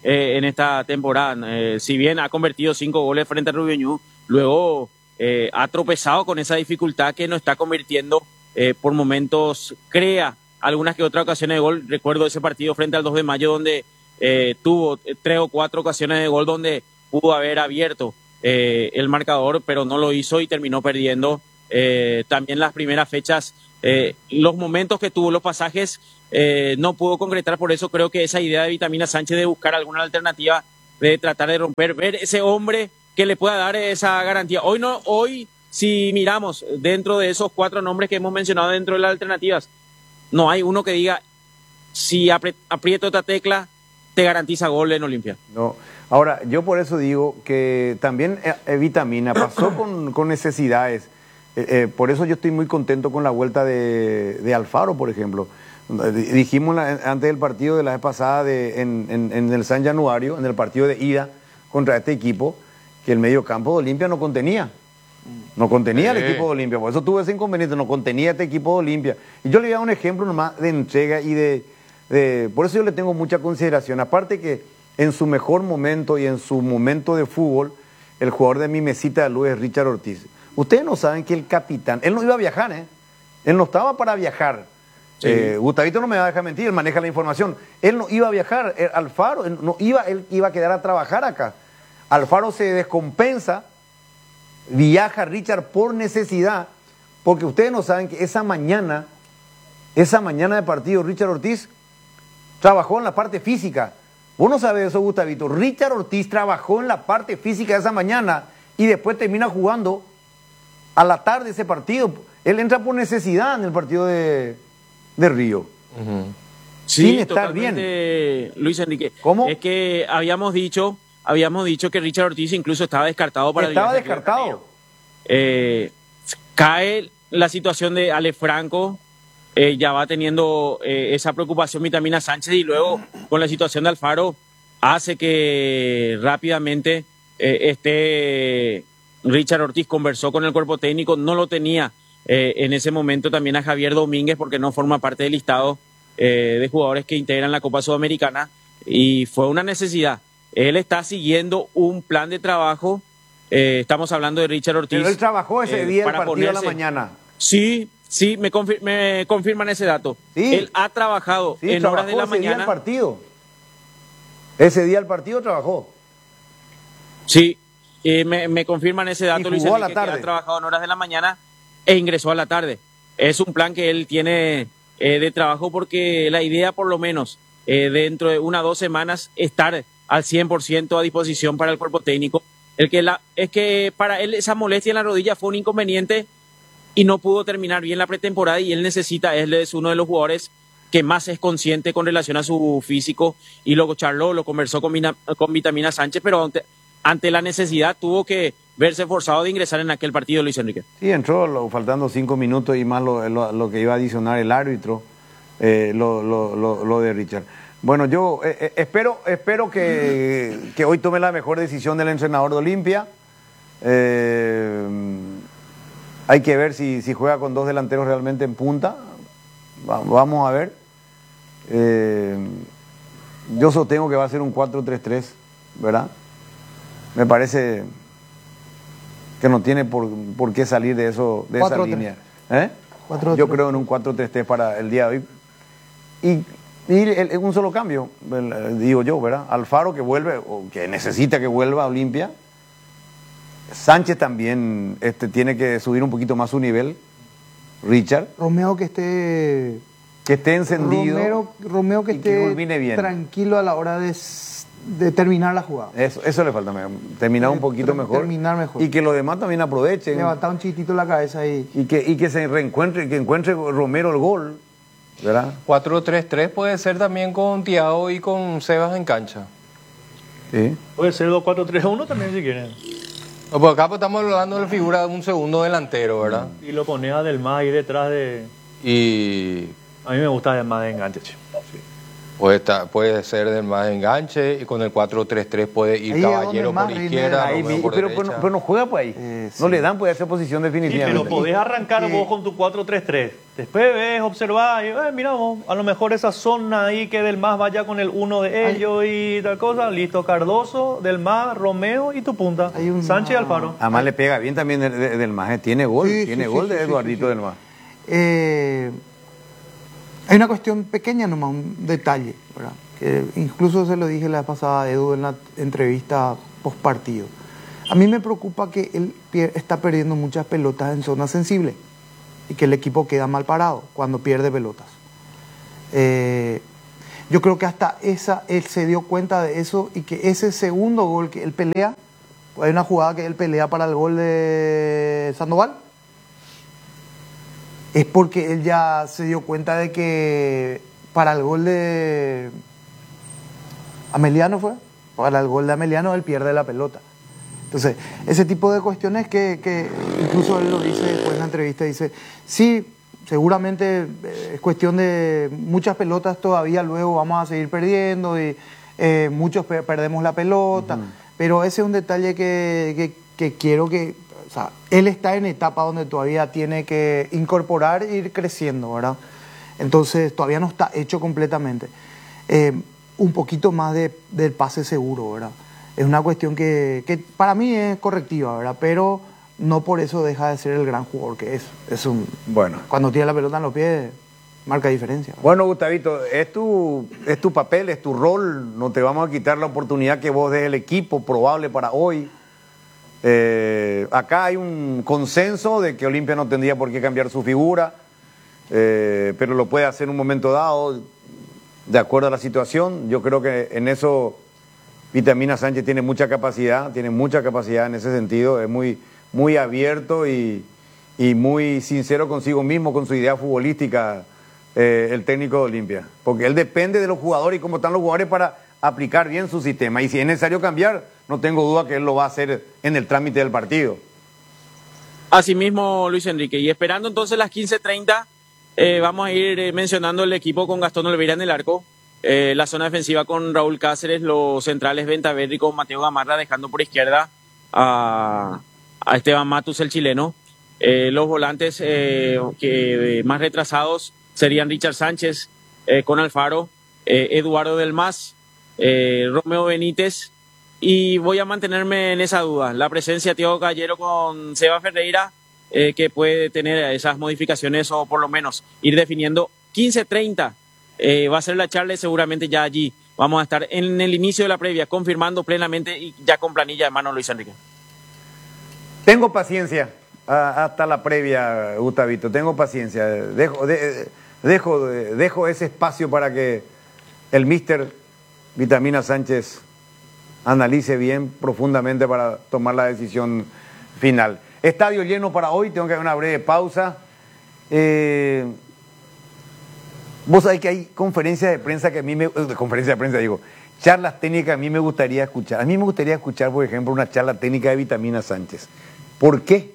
en esta temporada. Si bien ha convertido 5 goles frente a Rubio Ñu, luego ha tropezado con esa dificultad que no está convirtiendo. Por momentos crea algunas que otras ocasiones de gol. Recuerdo ese partido frente al 2 de mayo donde tuvo 3 o 4 ocasiones de gol donde pudo haber abierto el marcador, pero no lo hizo y terminó perdiendo. También las primeras fechas, los momentos que tuvo, los pasajes, no pudo concretar. Por eso creo que esa idea de Vitamina Sánchez de buscar alguna alternativa, de tratar de romper, ver ese hombre que le pueda dar esa garantía. Hoy si miramos dentro de esos 4 nombres que hemos mencionado dentro de las alternativas, no hay uno que diga, si aprieto esta tecla, te garantiza gol en Olimpia. No. Ahora, yo por eso digo que también Vitamina pasó con necesidades. Por eso yo estoy muy contento con la vuelta de Alfaro, por ejemplo. Dijimos antes del partido de la vez pasada en el San Januario, en el partido de ida contra este equipo, que el mediocampo de Olimpia no contenía. No contenía el equipo de Olimpia, por eso tuve ese inconveniente, no contenía este equipo de Olimpia. Y yo le voy a dar un ejemplo nomás de entrega y por eso yo le tengo mucha consideración. Aparte que en su mejor momento y en su momento de fútbol, el jugador de mi mesita de luz es Richard Ortiz. Ustedes no saben que el capitán, él no iba a viajar, él no estaba para viajar. Sí. Gustavito no me va a dejar mentir, él maneja la información. Él no iba a viajar, Alfaro, él iba a quedar a trabajar acá. Alfaro se descompensa, viaja Richard por necesidad, porque ustedes no saben que esa mañana de partido Richard Ortiz trabajó en la parte física. Vos no sabés eso, Gustavito. Richard Ortiz trabajó en la parte física esa mañana y después termina jugando a la tarde ese partido. Él entra por necesidad en el partido de Río. Sí, sin estar bien. Luis Enrique. ¿Cómo? Es que habíamos dicho que Richard Ortiz incluso estaba descartado para Estaba descartado. Cae la situación de Ale Franco, ya va teniendo esa preocupación Vitamina Sánchez, y luego con la situación de Alfaro hace que rápidamente Richard Ortiz conversó con el cuerpo técnico, no lo tenía en ese momento también a Javier Domínguez porque no forma parte del listado de jugadores que integran la Copa Sudamericana, y fue una necesidad. Él está siguiendo un plan de trabajo, estamos hablando de Richard Ortiz. Pero él trabajó ese día el partido a la mañana. Sí, me confirman ese dato. Sí. Él ha trabajado en horas de la mañana. Ese día el partido trabajó. Sí, me confirman ese dato, Luis Enrique, que ha trabajado en horas de la mañana e ingresó a la tarde. Es un plan que él tiene de trabajo, porque la idea, por lo menos, dentro de 1 o 2 semanas, estar al 100% a disposición para el cuerpo técnico. Es que para él esa molestia en la rodilla fue un inconveniente y no pudo terminar bien la pretemporada, y él es uno de los jugadores que más es consciente con relación a su físico, y luego lo conversó con Vitamina Sánchez, pero ante la necesidad tuvo que verse forzado de ingresar en aquel partido, Luis Enrique. Sí, entró faltando 5 minutos y más lo que iba a adicionar el árbitro, lo de Richard. Bueno, yo espero que hoy tome la mejor decisión del entrenador de Olimpia. Hay que ver si juega con 2 delanteros realmente en punta. Vamos a ver. Yo sostengo que va a ser un 4-3-3, ¿verdad? Me parece que no tiene por qué salir de esa línea. Yo creo en un 4-3-3 para el día de hoy. Y un solo cambio, digo yo, ¿verdad? Alfaro que vuelve, o que necesita que vuelva a Olimpia. Sánchez también tiene que subir un poquito más su nivel. Richard. Romeo que esté encendido. Romeo que esté bien. Tranquilo a la hora de terminar la jugada. Eso le falta, terminar un poquito mejor. Terminar mejor. Y que los demás también aprovechen. Levantar un chitito la cabeza ahí. Y que se reencuentre, que encuentre Romero el gol, ¿verdad? 4-3-3 puede ser también con Thiago y con Sebas en cancha. Sí. Puede ser 2-4-3-1 también si quieren. No, pues acá estamos hablando de la figura de un segundo delantero, ¿verdad? Y lo pone a Delmas ahí detrás de... Y... A mí me gusta Delmas de enganche. Sí. Puede ser del más enganche y con el 4-3-3 puede ir Ahí es Caballero donde más por rinde izquierda, Ahí, Romeo por pero derecha. no juega pues ahí. Sí. No le dan pues esa posición Sí, definitivamente. pero podés arrancar vos con tu 4-3-3. Después ves, observás y mira vos, a lo mejor esa zona ahí que Del Mas vaya con el uno de ellos y tal cosa. Listo, Cardoso, Del Mas, Romeo y tu punta. Sánchez y Alfaro. Además le pega bien también Del Mas. Tiene gol, Sí, tiene sí, gol sí, de sí, Eduardito sí. Del Mas. Hay una cuestión pequeña nomás, un detalle, ¿verdad? Que incluso se lo dije la vez pasada a Edu en la entrevista post partido. A mí me preocupa que él está perdiendo muchas pelotas en zona sensible y que el equipo queda mal parado cuando pierde pelotas. Yo creo que hasta él se dio cuenta de eso y que ese segundo gol que él pelea, hay una jugada que él pelea para el gol de Sandoval, es porque él ya se dio cuenta de que para el gol de Ameliano para el gol de Ameliano él pierde la pelota. Entonces, ese tipo de cuestiones que incluso él lo dice después en la entrevista, dice, sí, seguramente es cuestión de muchas pelotas todavía, luego vamos a seguir perdiendo y muchos perdemos la pelota, pero ese es un detalle que quiero que, o sea, él está en etapa donde todavía tiene que incorporar e ir creciendo, ¿verdad? Entonces, todavía no está hecho completamente. Un poquito más del pase seguro, ¿verdad? Es una cuestión que para mí es correctiva, ¿verdad? Pero no por eso deja de ser el gran jugador que es. Bueno. Cuando tiene la pelota en los pies, marca diferencia. Bueno, Gustavito, es tu papel, es tu rol. No te vamos a quitar la oportunidad que vos des el equipo probable para hoy. Acá hay un consenso de que Olimpia no tendría por qué cambiar su figura, pero lo puede hacer en un momento dado, de acuerdo a la situación. Yo creo que en eso Vitamina Sánchez tiene mucha capacidad en ese sentido. Es muy abierto y muy sincero consigo mismo, con su idea futbolística, el técnico de Olimpia. Porque él depende de los jugadores y cómo están los jugadores para aplicar bien su sistema. Y si es necesario cambiar, no tengo duda que él lo va a hacer en el trámite del partido. Así mismo, Luis Enrique. Y esperando entonces las 15:30, vamos a ir mencionando el equipo con Gastón Olveira en el arco. La zona defensiva con Raúl Cáceres, los centrales Ventaverri con Mateo Gamarra, dejando por izquierda a Esteban Matus, el chileno. Los volantes más retrasados serían Richard Sánchez con Alfaro, Eduardo Del Mas, Romeo Benítez, y voy a mantenerme en esa duda. La presencia de Thiago Caballero con Seba Ferreira, que puede tener esas modificaciones o por lo menos ir definiendo. 15:30 va a ser la charla y seguramente ya allí vamos a estar en el inicio de la previa, confirmando plenamente y ya con planilla de mano, Luis Enrique. Tengo paciencia hasta la previa, Gustavito, tengo paciencia. Dejo ese espacio para que el míster Vitamina Sánchez analice bien, profundamente, para tomar la decisión final. Estadio lleno para hoy, tengo que hacer una breve pausa. Vos sabés que hay conferencias de prensa que a mí charlas técnicas que a mí me gustaría escuchar. A mí me gustaría escuchar, por ejemplo, una charla técnica de Vitamina Sánchez. ¿Por qué?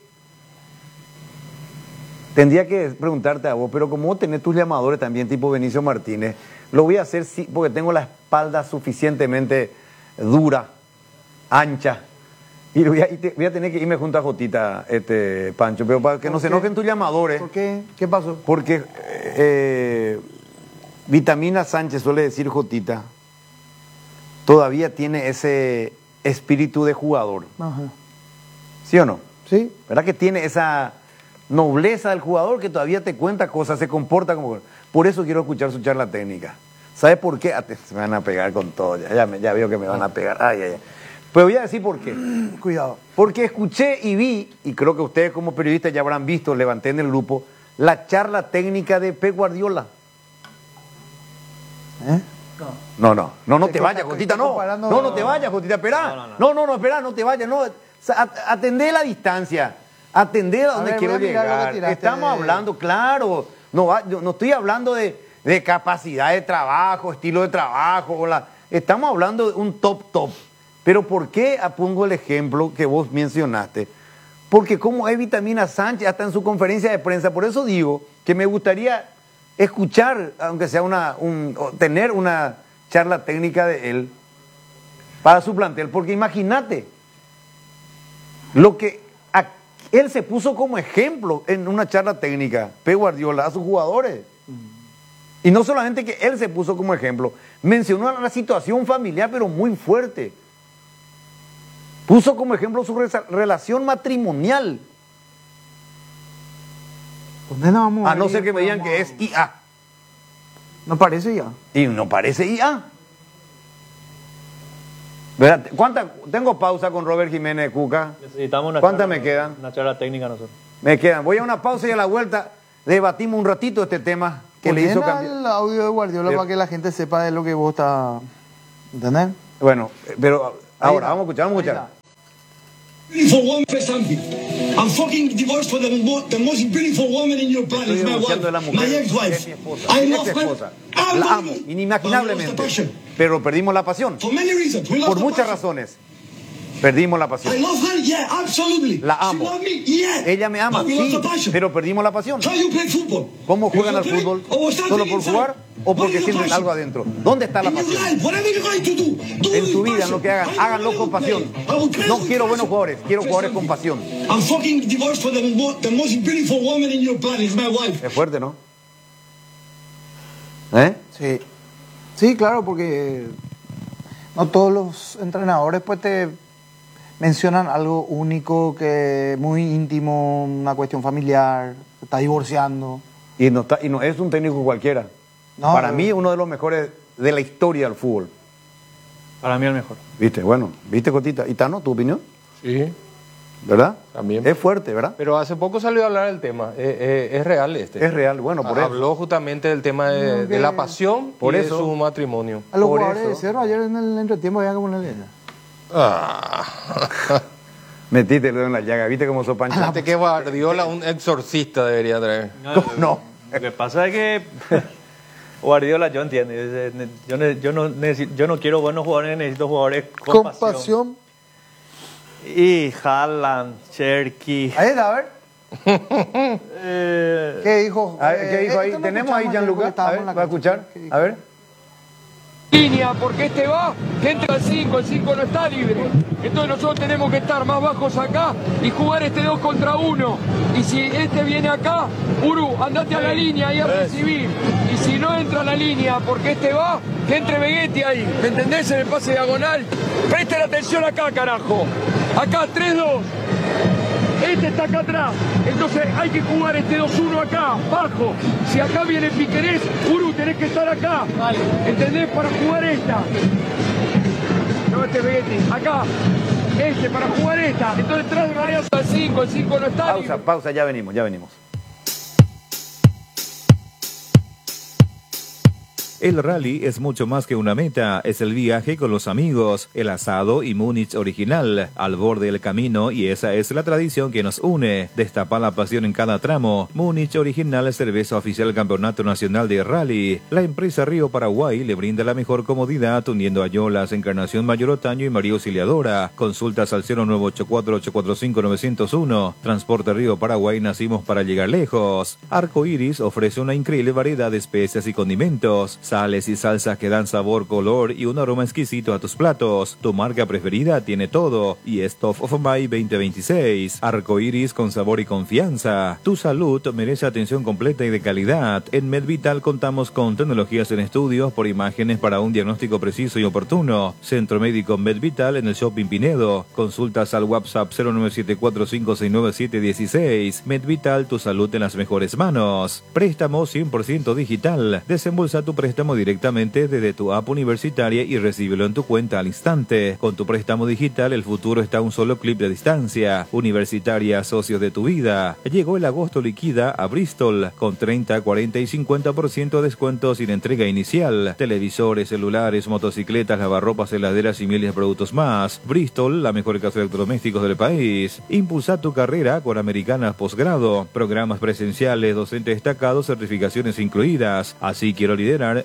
Tendría que preguntarte a vos, pero como vos tenés tus llamadores también, tipo Benicio Martínez, lo voy a hacer sí, porque tengo la espalda suficientemente dura, ancha, y voy a tener que irme junto a Jotita, Pancho, pero para que no se enojen tus llamadores. ¿Por qué? ¿Qué pasó? Porque Vitamina Sánchez, suele decir Jotita, todavía tiene ese espíritu de jugador. Ajá. ¿Sí o no? Sí. ¿Verdad que tiene esa nobleza del jugador que todavía te cuenta cosas, se comporta como... Por eso quiero escuchar su charla técnica. ¿Sabes por qué? Se me van a pegar con todo, ya veo que me van a pegar. Ay. Pero voy a decir por qué. Cuidado. Porque escuché y vi, y creo que ustedes como periodistas ya habrán visto, levanté en el grupo, la charla técnica de Pep Guardiola. No te vayas, Jotita, no te vayas, Jotita, esperá. No, esperá, no te vayas, no. Atendé la distancia, atendé a donde quiero llegar. Estamos hablando, claro, no estoy hablando de capacidad de trabajo, estilo de trabajo, estamos hablando de un top. Pero ¿por qué pongo el ejemplo que vos mencionaste? Porque como es Vitamina Sánchez, hasta en su conferencia de prensa, por eso digo que me gustaría escuchar, aunque sea tener una charla técnica de él para su plantel, porque imagínate lo que él se puso como ejemplo en una charla técnica, Pep Guardiola, a sus jugadores. Y no solamente que él se puso como ejemplo, mencionó la situación familiar, pero muy fuerte. Puso como ejemplo su relación matrimonial. A no ser que me digan que es IA. No parece IA. Y no parece IA. ¿Verdad? Tengo pausa con Robert Jiménez Cuca. Necesitamos una ¿Cuántas me quedan? Una charla técnica nosotros. Me quedan. Voy a una pausa y a la vuelta debatimos un ratito este tema que le hizo cambiar. El audio de Guardiola para que la gente sepa de lo que vos estás. ¿Entendés? Bueno, pero ahora vamos a escuchar. Beautiful woman for something. I'm fucking divorced for the most beautiful woman in your planet. Is my wife, my ex-wife. I love her. La amo, inimaginablemente. Pero perdimos la pasión. For many reasons. Por muchas razones. Perdimos la pasión. I love her, yeah, absolutely. La amo. She loves me, yeah. Ella me ama, sí, pero perdimos la pasión. How you play football? ¿Cómo juegan al fútbol? ¿Solo por jugar o porque sienten algo adentro? ¿Dónde está la pasión? En su vida, en lo que hagan, háganlo con pasión. No quiero buenos jugadores, quiero jugadores con pasión. I'm fucking divorced for the most beautiful woman in your planet. Is my wife. Es fuerte, ¿no? Sí. Sí, claro, porque no todos los entrenadores pues te mencionan algo único, que muy íntimo, una cuestión familiar, se está divorciando. Y no es un técnico cualquiera. No, para mí, uno de los mejores de la historia del fútbol. Para mí el mejor. ¿Viste? Bueno, ¿viste, Cotita? ¿Y Tano, tu opinión? Sí. ¿Verdad? También. Es fuerte, ¿verdad? Pero hace poco salió a hablar del tema. Es real este. Es real, bueno, por eso. Habló justamente del tema de la pasión por y eso, de su matrimonio. A los por jugadores eso. de Cerro ayer en el entretiempo había que ponerle. Metiste el dedo en la llaga, ¿viste cómo sos pancha? Fíjate que Guardiola, un exorcista debería traer. No. Lo que pasa es que Guardiola, yo entiendo. Yo no quiero buenos jugadores, necesito jugadores con pasión. Y Haaland, Cherky. Ahí está, a ver. ¿Qué dijo? ¿Qué dijo ahí? ¿Tenemos ahí, Gianluca? A ver, ¿va a escuchar? A ver. Línea, porque este va, que entra el 5 no está libre. Entonces nosotros tenemos que estar más bajos acá y jugar este 2 contra 1. Y si este viene acá, Uru, andate a la línea y a recibir. Y si no entra a la línea, porque este va, que entre Vegetti ahí. ¿Me entendés? En el pase diagonal. Presten atención acá, carajo. Acá, 3-2. Este está acá atrás, entonces hay que jugar este 2-1 acá, bajo. Si acá viene Piquerés, Uru, tenés que estar acá. Vale. ¿Entendés? Para jugar esta. No, este Vegetti, acá. Este, para jugar esta. Entonces traes de varias al 5, el 5 no está. Pausa, ya venimos. El rally es mucho más que una meta, es el viaje con los amigos, el asado y Múnich original, al borde del camino, y esa es la tradición que nos une. Destapa la pasión en cada tramo. Múnich original, cerveza oficial del Campeonato Nacional de Rally. La empresa Río Paraguay le brinda la mejor comodidad uniendo a Yolas, Encarnación Mayor Otaño y María Auxiliadora. Consultas al 0984-845-901. Transporte Río Paraguay, nacimos para llegar lejos. Arco Iris ofrece una increíble variedad de especias y condimentos. Sales y salsas que dan sabor, color y un aroma exquisito a tus platos. Tu marca preferida tiene todo y es Top of Mind 2026. Arco Iris con sabor y confianza. Tu salud merece atención completa y de calidad. En MedVital contamos con tecnologías en estudios por imágenes para un diagnóstico preciso y oportuno. Centro Médico MedVital en el Shopping Pinedo. Consultas al WhatsApp 0974-569-716. MedVital, tu salud en las mejores manos. Préstamo 100% digital. Desembolsa tu préstamo directamente desde tu app universitaria y recíbelo en tu cuenta al instante. Con tu préstamo digital, el futuro está a un solo clic de distancia. Universitaria, socios de tu vida. Llegó el agosto liquida a Bristol, con 30, 40 y 50% de descuento sin entrega inicial. Televisores, celulares, motocicletas, lavarropas, heladeras y miles de productos más. Bristol, la mejor casa de electrodomésticos del país. Impulsa tu carrera con Americanas Postgrado. Programas presenciales, docentes destacados, certificaciones incluidas. Así quiero liderar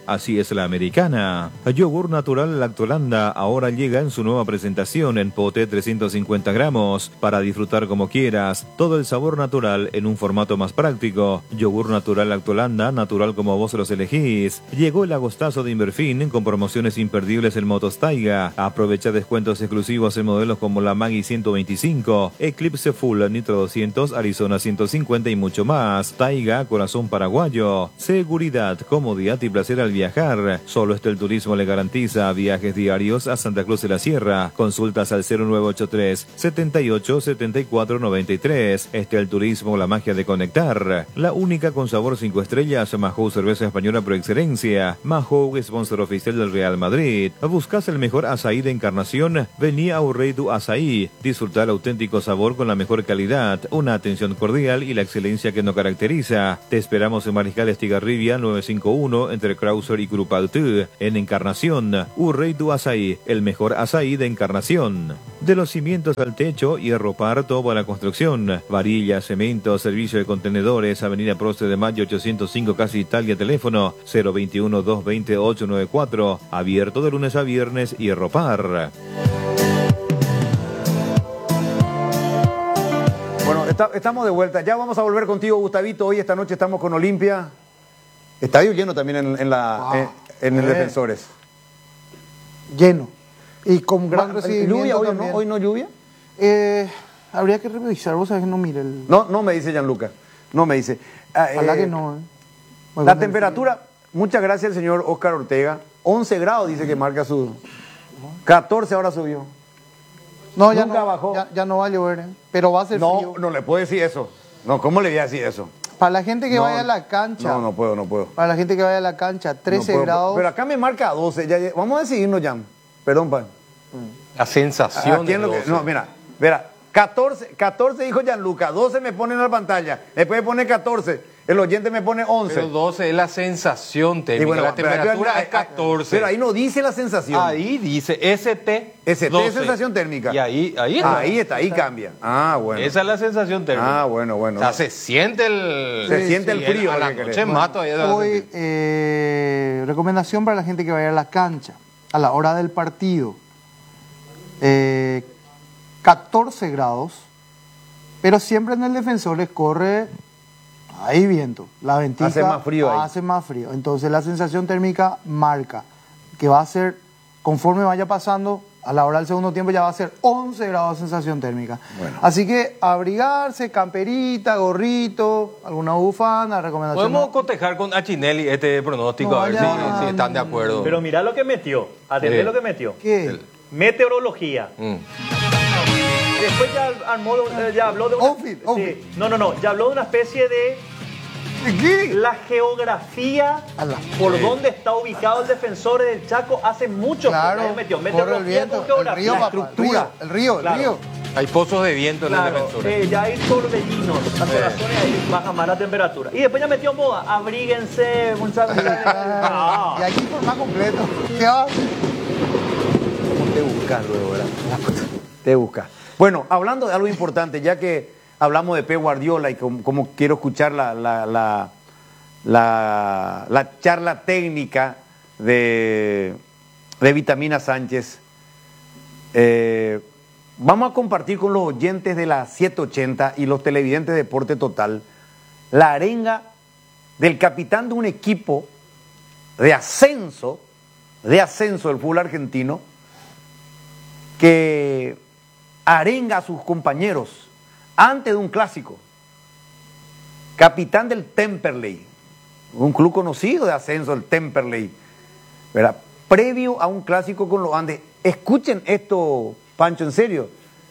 así es la americana. Yogur natural Lactolanda ahora llega en su nueva presentación en pote 350 gramos, para disfrutar como quieras, todo el sabor natural en un formato más práctico. Yogur natural Lactolanda, natural como vos los elegís. Llegó el agostazo de Inverfin con promociones imperdibles en motos Taiga. Aprovecha descuentos exclusivos en modelos como la Maggi 125, Eclipse Full Nitro 200, Arizona 150 y mucho más. Taiga, corazón paraguayo. Seguridad, comodidad y placer al viajar. Solo Estel Turismo le garantiza viajes diarios a Santa Cruz de la Sierra. Consultas al 0983 78 74 93. Estel Turismo, la magia de conectar. La única con sabor 5 estrellas, Mahou, cerveza española por excelencia. Mahou, sponsor oficial del Real Madrid. ¿Buscas el mejor azaí de Encarnación? Vení a Urrey du Azaí. Disfrutar el auténtico sabor con la mejor calidad, una atención cordial y la excelencia que nos caracteriza. Te esperamos en Mariscal Estigarribia 951 entre Krauser y Curupaltú. En Encarnación, Urrey du Azaí, el mejor azaí de Encarnación. De los cimientos al techo, hierro parto para la construcción. Varilla, cemento, servicio de contenedores, Avenida Prócer de Mayo 805, Casa Italia, teléfono 021 220 894. Abierto de lunes a viernes, Hierro Par. Bueno, estamos de vuelta. Ya vamos a volver contigo, Gustavito. Hoy, esta noche, estamos con Olimpia. Estadio lleno también en el Defensores. Lleno. Y con gran recibimiento. ¿Lluvia hoy también. no? ¿Hoy no lluvia? Habría que revisar, vos sabés que no mire el... No me dice Gianluca. No me dice. Ojalá que no. La temperatura, muchas gracias al señor Oscar Ortega. 11 grados dice que marca su... 14 ahora subió. No, ya nunca no bajó. Ya no va a llover, pero va a ser frío. No le puedo decir eso. No, ¿cómo le voy a decir eso? Para la gente que vaya a la cancha. No puedo. Para la gente que vaya a la cancha, 13 grados. Pero acá me marca 12. Vamos a decidirnos, Jan. Perdón, pan. La sensación de 12. No, mira, 14 dijo Gianluca, 12 me pone en la pantalla, después me pone 14, el oyente me pone 11. Pero 12 es la sensación térmica, bueno, la temperatura es 14. Pero ahí no dice la sensación. Ahí dice ST es sensación térmica. Y ahí está. Ahí cambia. Ah, bueno. Esa es la sensación térmica. Ah, bueno. O sea, se siente el... siente el frío. A la noche mato ahí. Hoy, recomendación para la gente que vaya a la cancha, a la hora del partido. 14 grados, pero siempre en el Defensores corre, hay viento, la ventica hace más frío ahí. Hace más frío, entonces la sensación térmica marca que va a ser, conforme vaya pasando, a la hora del segundo tiempo ya va a ser 11 grados de sensación térmica. Bueno. Así que abrigarse, camperita, gorrito, alguna bufanda, recomendación. Podemos cotejar con Achinelli este pronóstico, a ver si están de acuerdo. Pero mirá lo que metió, atendé lo que metió. ¿Qué? Meteorología. Después ya habló de una... Sí. Ya habló de una especie de... ¿Qué? La geografía por donde está ubicado el Defensor del Chaco hace mucho tiempo. Metió meteorología con geografía. El río, estructura. El río. Hay pozos de viento en el Defensor. Ya hay torbellinos, las razones ahí baja más la temperatura. Y después ya metió moda, abríguense, muchachos. Y aquí por más completo. ¿Qué va? Te buscas luego, ¿verdad? Te buscas. Bueno, hablando de algo importante, ya que hablamos de Pep Guardiola y como quiero escuchar la charla técnica de Vitamina Sánchez, vamos a compartir con los oyentes de la 780 y los televidentes de Deporte Total la arenga del capitán de un equipo de ascenso del fútbol argentino, que arenga a sus compañeros antes de un clásico. Capitán del Temperley, un club conocido de ascenso, el Temperley, ¿verdad? Previo a un clásico con los Andes. Escuchen esto, Pancho, en serio.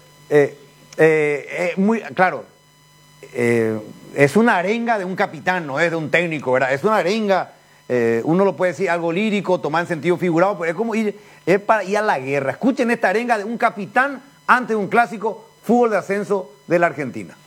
Muy claro, es una arenga de un capitán, no es de un técnico, ¿verdad? Es una arenga, uno lo puede decir algo lírico, tomar en sentido figurado, pero es como es para ir a la guerra. Escuchen esta arenga de un capitán antes de un clásico fútbol de ascenso de la Argentina.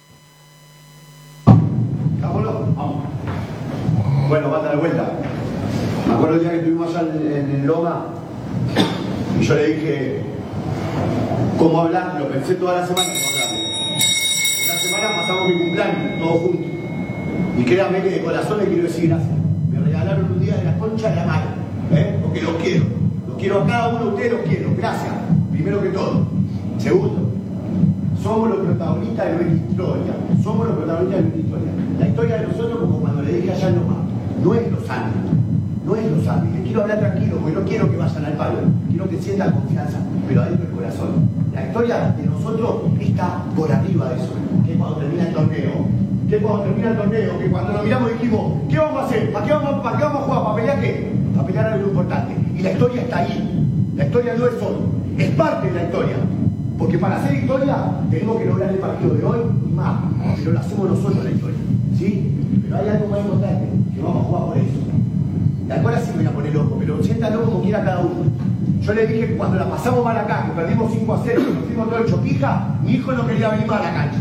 Vamos. Bueno, banda de vuelta. Me acuerdo el día que estuvimos allá en Loma y yo le dije cómo hablar, lo pensé toda la semana cómo hablar. Esta semana pasamos mi cumpleaños, todos juntos. Y créanme que de corazón le quiero decir gracias. Me regalaron un día de la concha de la madre. Porque los quiero a cada uno de ustedes, los quiero, gracias, primero que todo. Segundo, somos los protagonistas de nuestra historia, la historia de nosotros, como cuando le dije allá en Loma, no es los Andes, les quiero hablar tranquilo, porque no quiero que vayan al palo, quiero que sientan confianza, pero adentro del corazón. La historia de nosotros está por arriba de eso, que cuando termina el torneo, que cuando nos miramos dijimos, ¿qué vamos a hacer? ¿Para qué vamos a jugar? ¿Para pelear qué? Para pelear algo importante. Y la historia está ahí, la historia no es solo, es parte de la historia. Porque para hacer historia tenemos que lograr el partido de hoy y más, pero lo hacemos nosotros la historia, ¿sí? Pero hay algo más importante, que vamos a jugar por eso. Y ahora sí me voy a poner loco, pero siéntalo como quiera cada uno. Yo le dije que cuando la pasamos mal acá, que perdimos 5-0, que nos fuimos todo hecho pija, mi hijo no quería venir más a la cancha.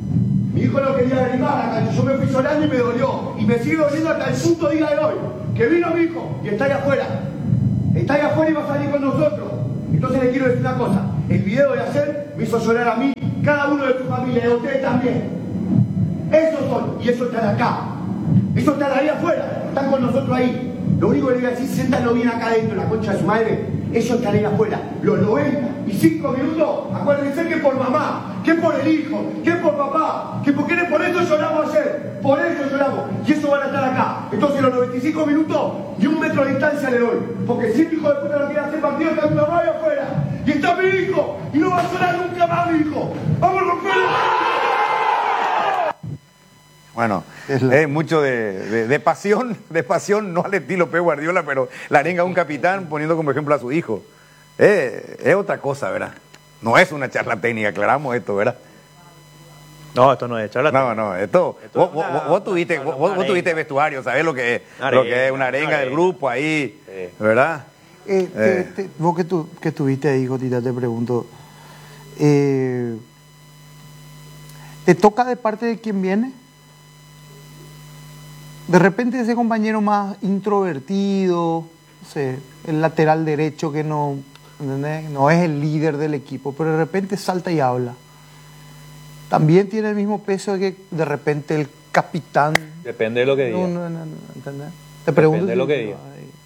Yo me fui llorando y me dolió. Y me sigue doliendo hasta el punto día de hoy. Que vino mi hijo y está ahí afuera. Está ahí afuera y va a salir con nosotros. Entonces le quiero decir una cosa. El video de ayer me hizo llorar a mí, cada uno de tu familia, de ustedes también. Esos son, y esos están acá. Esos están ahí afuera, están con nosotros ahí. Lo único que le voy a decir, siéntalo bien acá adentro, la concha de su madre. Ellos están ahí afuera, los 95 minutos, acuérdense que por mamá, que por el hijo, que por papá, que porque por eso lloramos ayer, por eso lloramos, y eso van a estar acá. Entonces los 95 minutos, ni un metro de distancia le doy, porque si el hijo de puta no quiere hacer partido, está mi mamá ahí afuera, y está mi hijo, y no va a llorar nunca más mi hijo. ¡Vamos a romperlo! Bueno, es mucho de pasión, no al estilo Pep Guardiola, pero la arenga a un capitán poniendo como ejemplo a su hijo. Es otra cosa, ¿verdad? No es una charla técnica, aclaramos esto, ¿verdad? No, esto no es charla técnica. No, esto vos tuviste vestuario, ¿sabés lo que es? Lo que es una arenga del grupo ahí, ¿verdad? Vos que estuviste ahí, Jotita, te pregunto, ¿te toca de parte de quien viene? De repente ese compañero más introvertido, no sé, el lateral derecho que no, ¿entendés? No es el líder del equipo, pero de repente salta y habla. También tiene el mismo peso que de repente el capitán. Depende de lo que diga. ¿Entendés? Te pregunto. Depende de lo que diga.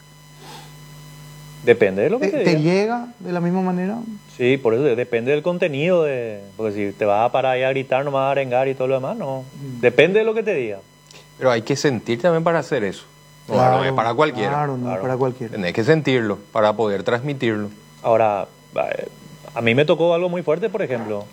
Depende de lo que te diga. ¿Te llega de la misma manera? Sí, por eso depende del contenido. Porque si te vas a parar ahí a gritar, nomás a arengar y todo lo demás, no. Depende de lo que te diga. Pero hay que sentir también para hacer eso. No es para cualquiera. Claro, para cualquiera. Tenés que sentirlo para poder transmitirlo. Ahora, a mí me tocó algo muy fuerte, por ejemplo,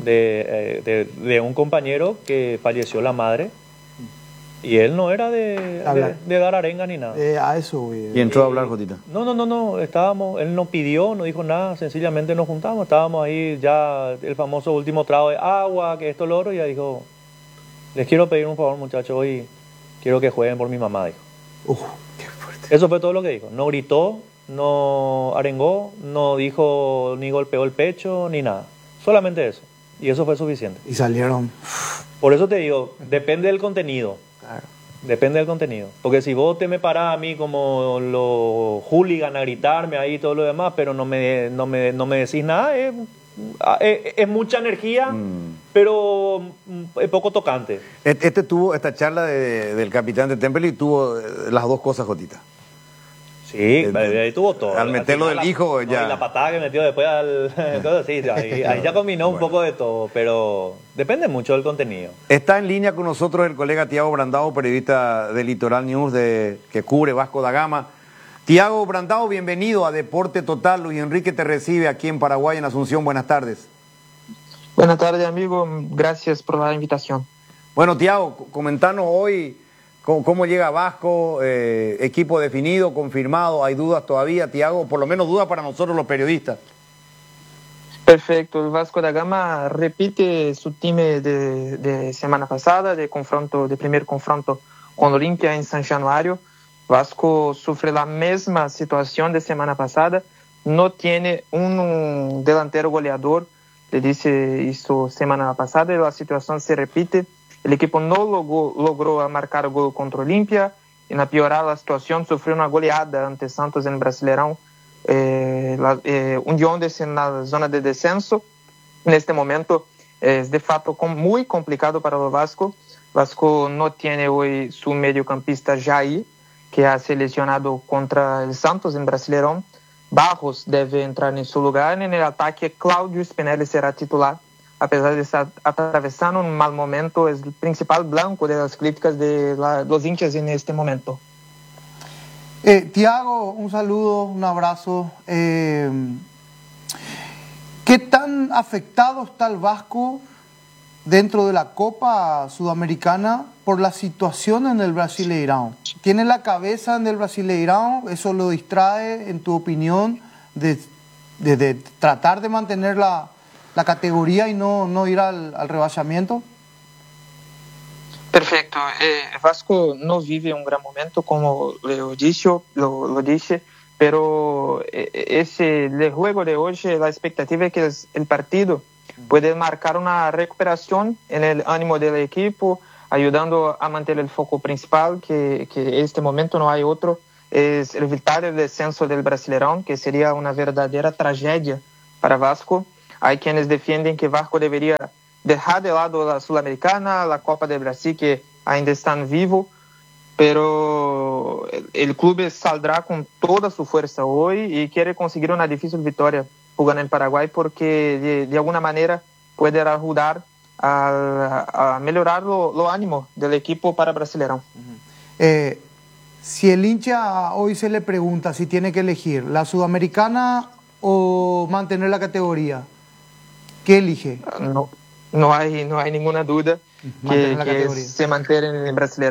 de un compañero que falleció la madre y él no era de dar arenga ni nada. A eso, güey. ¿Y entró a hablar, Jotita? No, él no pidió, no dijo nada, sencillamente nos juntamos, estábamos ahí ya el famoso último trago de agua, que esto, lo otro, y ya dijo, les quiero pedir un favor, muchachos, hoy quiero que jueguen por mi mamá, dijo. Qué fuerte. Eso fue todo lo que dijo. No gritó, no arengó, no dijo ni golpeó el pecho, ni nada. Solamente eso. Y eso fue suficiente. Y salieron. Por eso te digo, depende del contenido. Claro. Depende del contenido. Porque si vos te me parás a mí como los hooligans a gritarme ahí y todo lo demás, pero no me decís nada, es mucha energía, pero es poco tocante. Tuvo esta charla del capitán de Temple y tuvo las dos cosas, Jotita. Sí, ahí tuvo todo. Al meterlo del hijo ya. Y la patada que metió después entonces sí, ahí ya combinó un poco de todo, pero depende mucho del contenido. Está en línea con nosotros el colega Tiago Brandao, periodista de Litoral News que cubre Vasco da Gama. Tiago Brandao, bienvenido a Deporte Total. Luis Enrique te recibe aquí en Paraguay, en Asunción. Buenas tardes. Buenas tardes, amigo. Gracias por la invitación. Bueno, Tiago, comentanos hoy cómo llega Vasco, equipo definido, confirmado. ¿Hay dudas todavía, Tiago? Por lo menos dudas para nosotros los periodistas. Perfecto. El Vasco da Gama repite su time de semana pasada, de primer confronto con Olimpia en San Januario. Vasco sufre la misma situación de semana pasada, no tiene un delantero goleador, le dice eso semana pasada, y la situación se repite. El equipo no logró marcar el gol contra Olimpia, y en piorar la situación sufrió una goleada ante Santos en Brasileirão, hundiéndose en la zona de descenso. En este momento es de fato muy complicado para el Vasco. Vasco no tiene hoy su mediocampista Jair, que ha seleccionado contra el Santos en Brasileirão. Barros debe entrar en su lugar. En el ataque, Claudio Spinelli será titular. A pesar de estar atravesando un mal momento, es el principal blanco de las críticas de los hinchas en este momento. Tiago, un saludo, un abrazo. ¿Qué tan afectado está el Vasco dentro de la Copa Sudamericana por la situación en el Brasileirão? ¿Tiene la cabeza en el Brasileirão? ¿Eso lo distrae, en tu opinión, de tratar de mantener la categoría y no ir al rebasamiento? Perfecto. Vasco no vive un gran momento, como lo dije, pero el juego de hoy, la expectativa es que el partido puede marcar una recuperación en el ánimo del equipo, ayudando a mantener el foco principal, que en este momento no hay otro, es evitar el descenso del Brasileirão, que sería una verdadera tragedia para Vasco. Hay quienes defienden que Vasco debería dejar de lado la Sudamericana, la Copa de Brasil, que ainda están vivos, pero el club saldrá con toda su fuerza hoy y quiere conseguir una difícil victoria jugando en Paraguay, porque de alguna manera puede ayudar a mejorar los ánimos del equipo para Brasileirão. Si el hincha hoy se le pregunta si tiene que elegir la Sudamericana o mantener la categoría, ¿qué elige? No hay ninguna duda que se mantiene en el Brasileirão.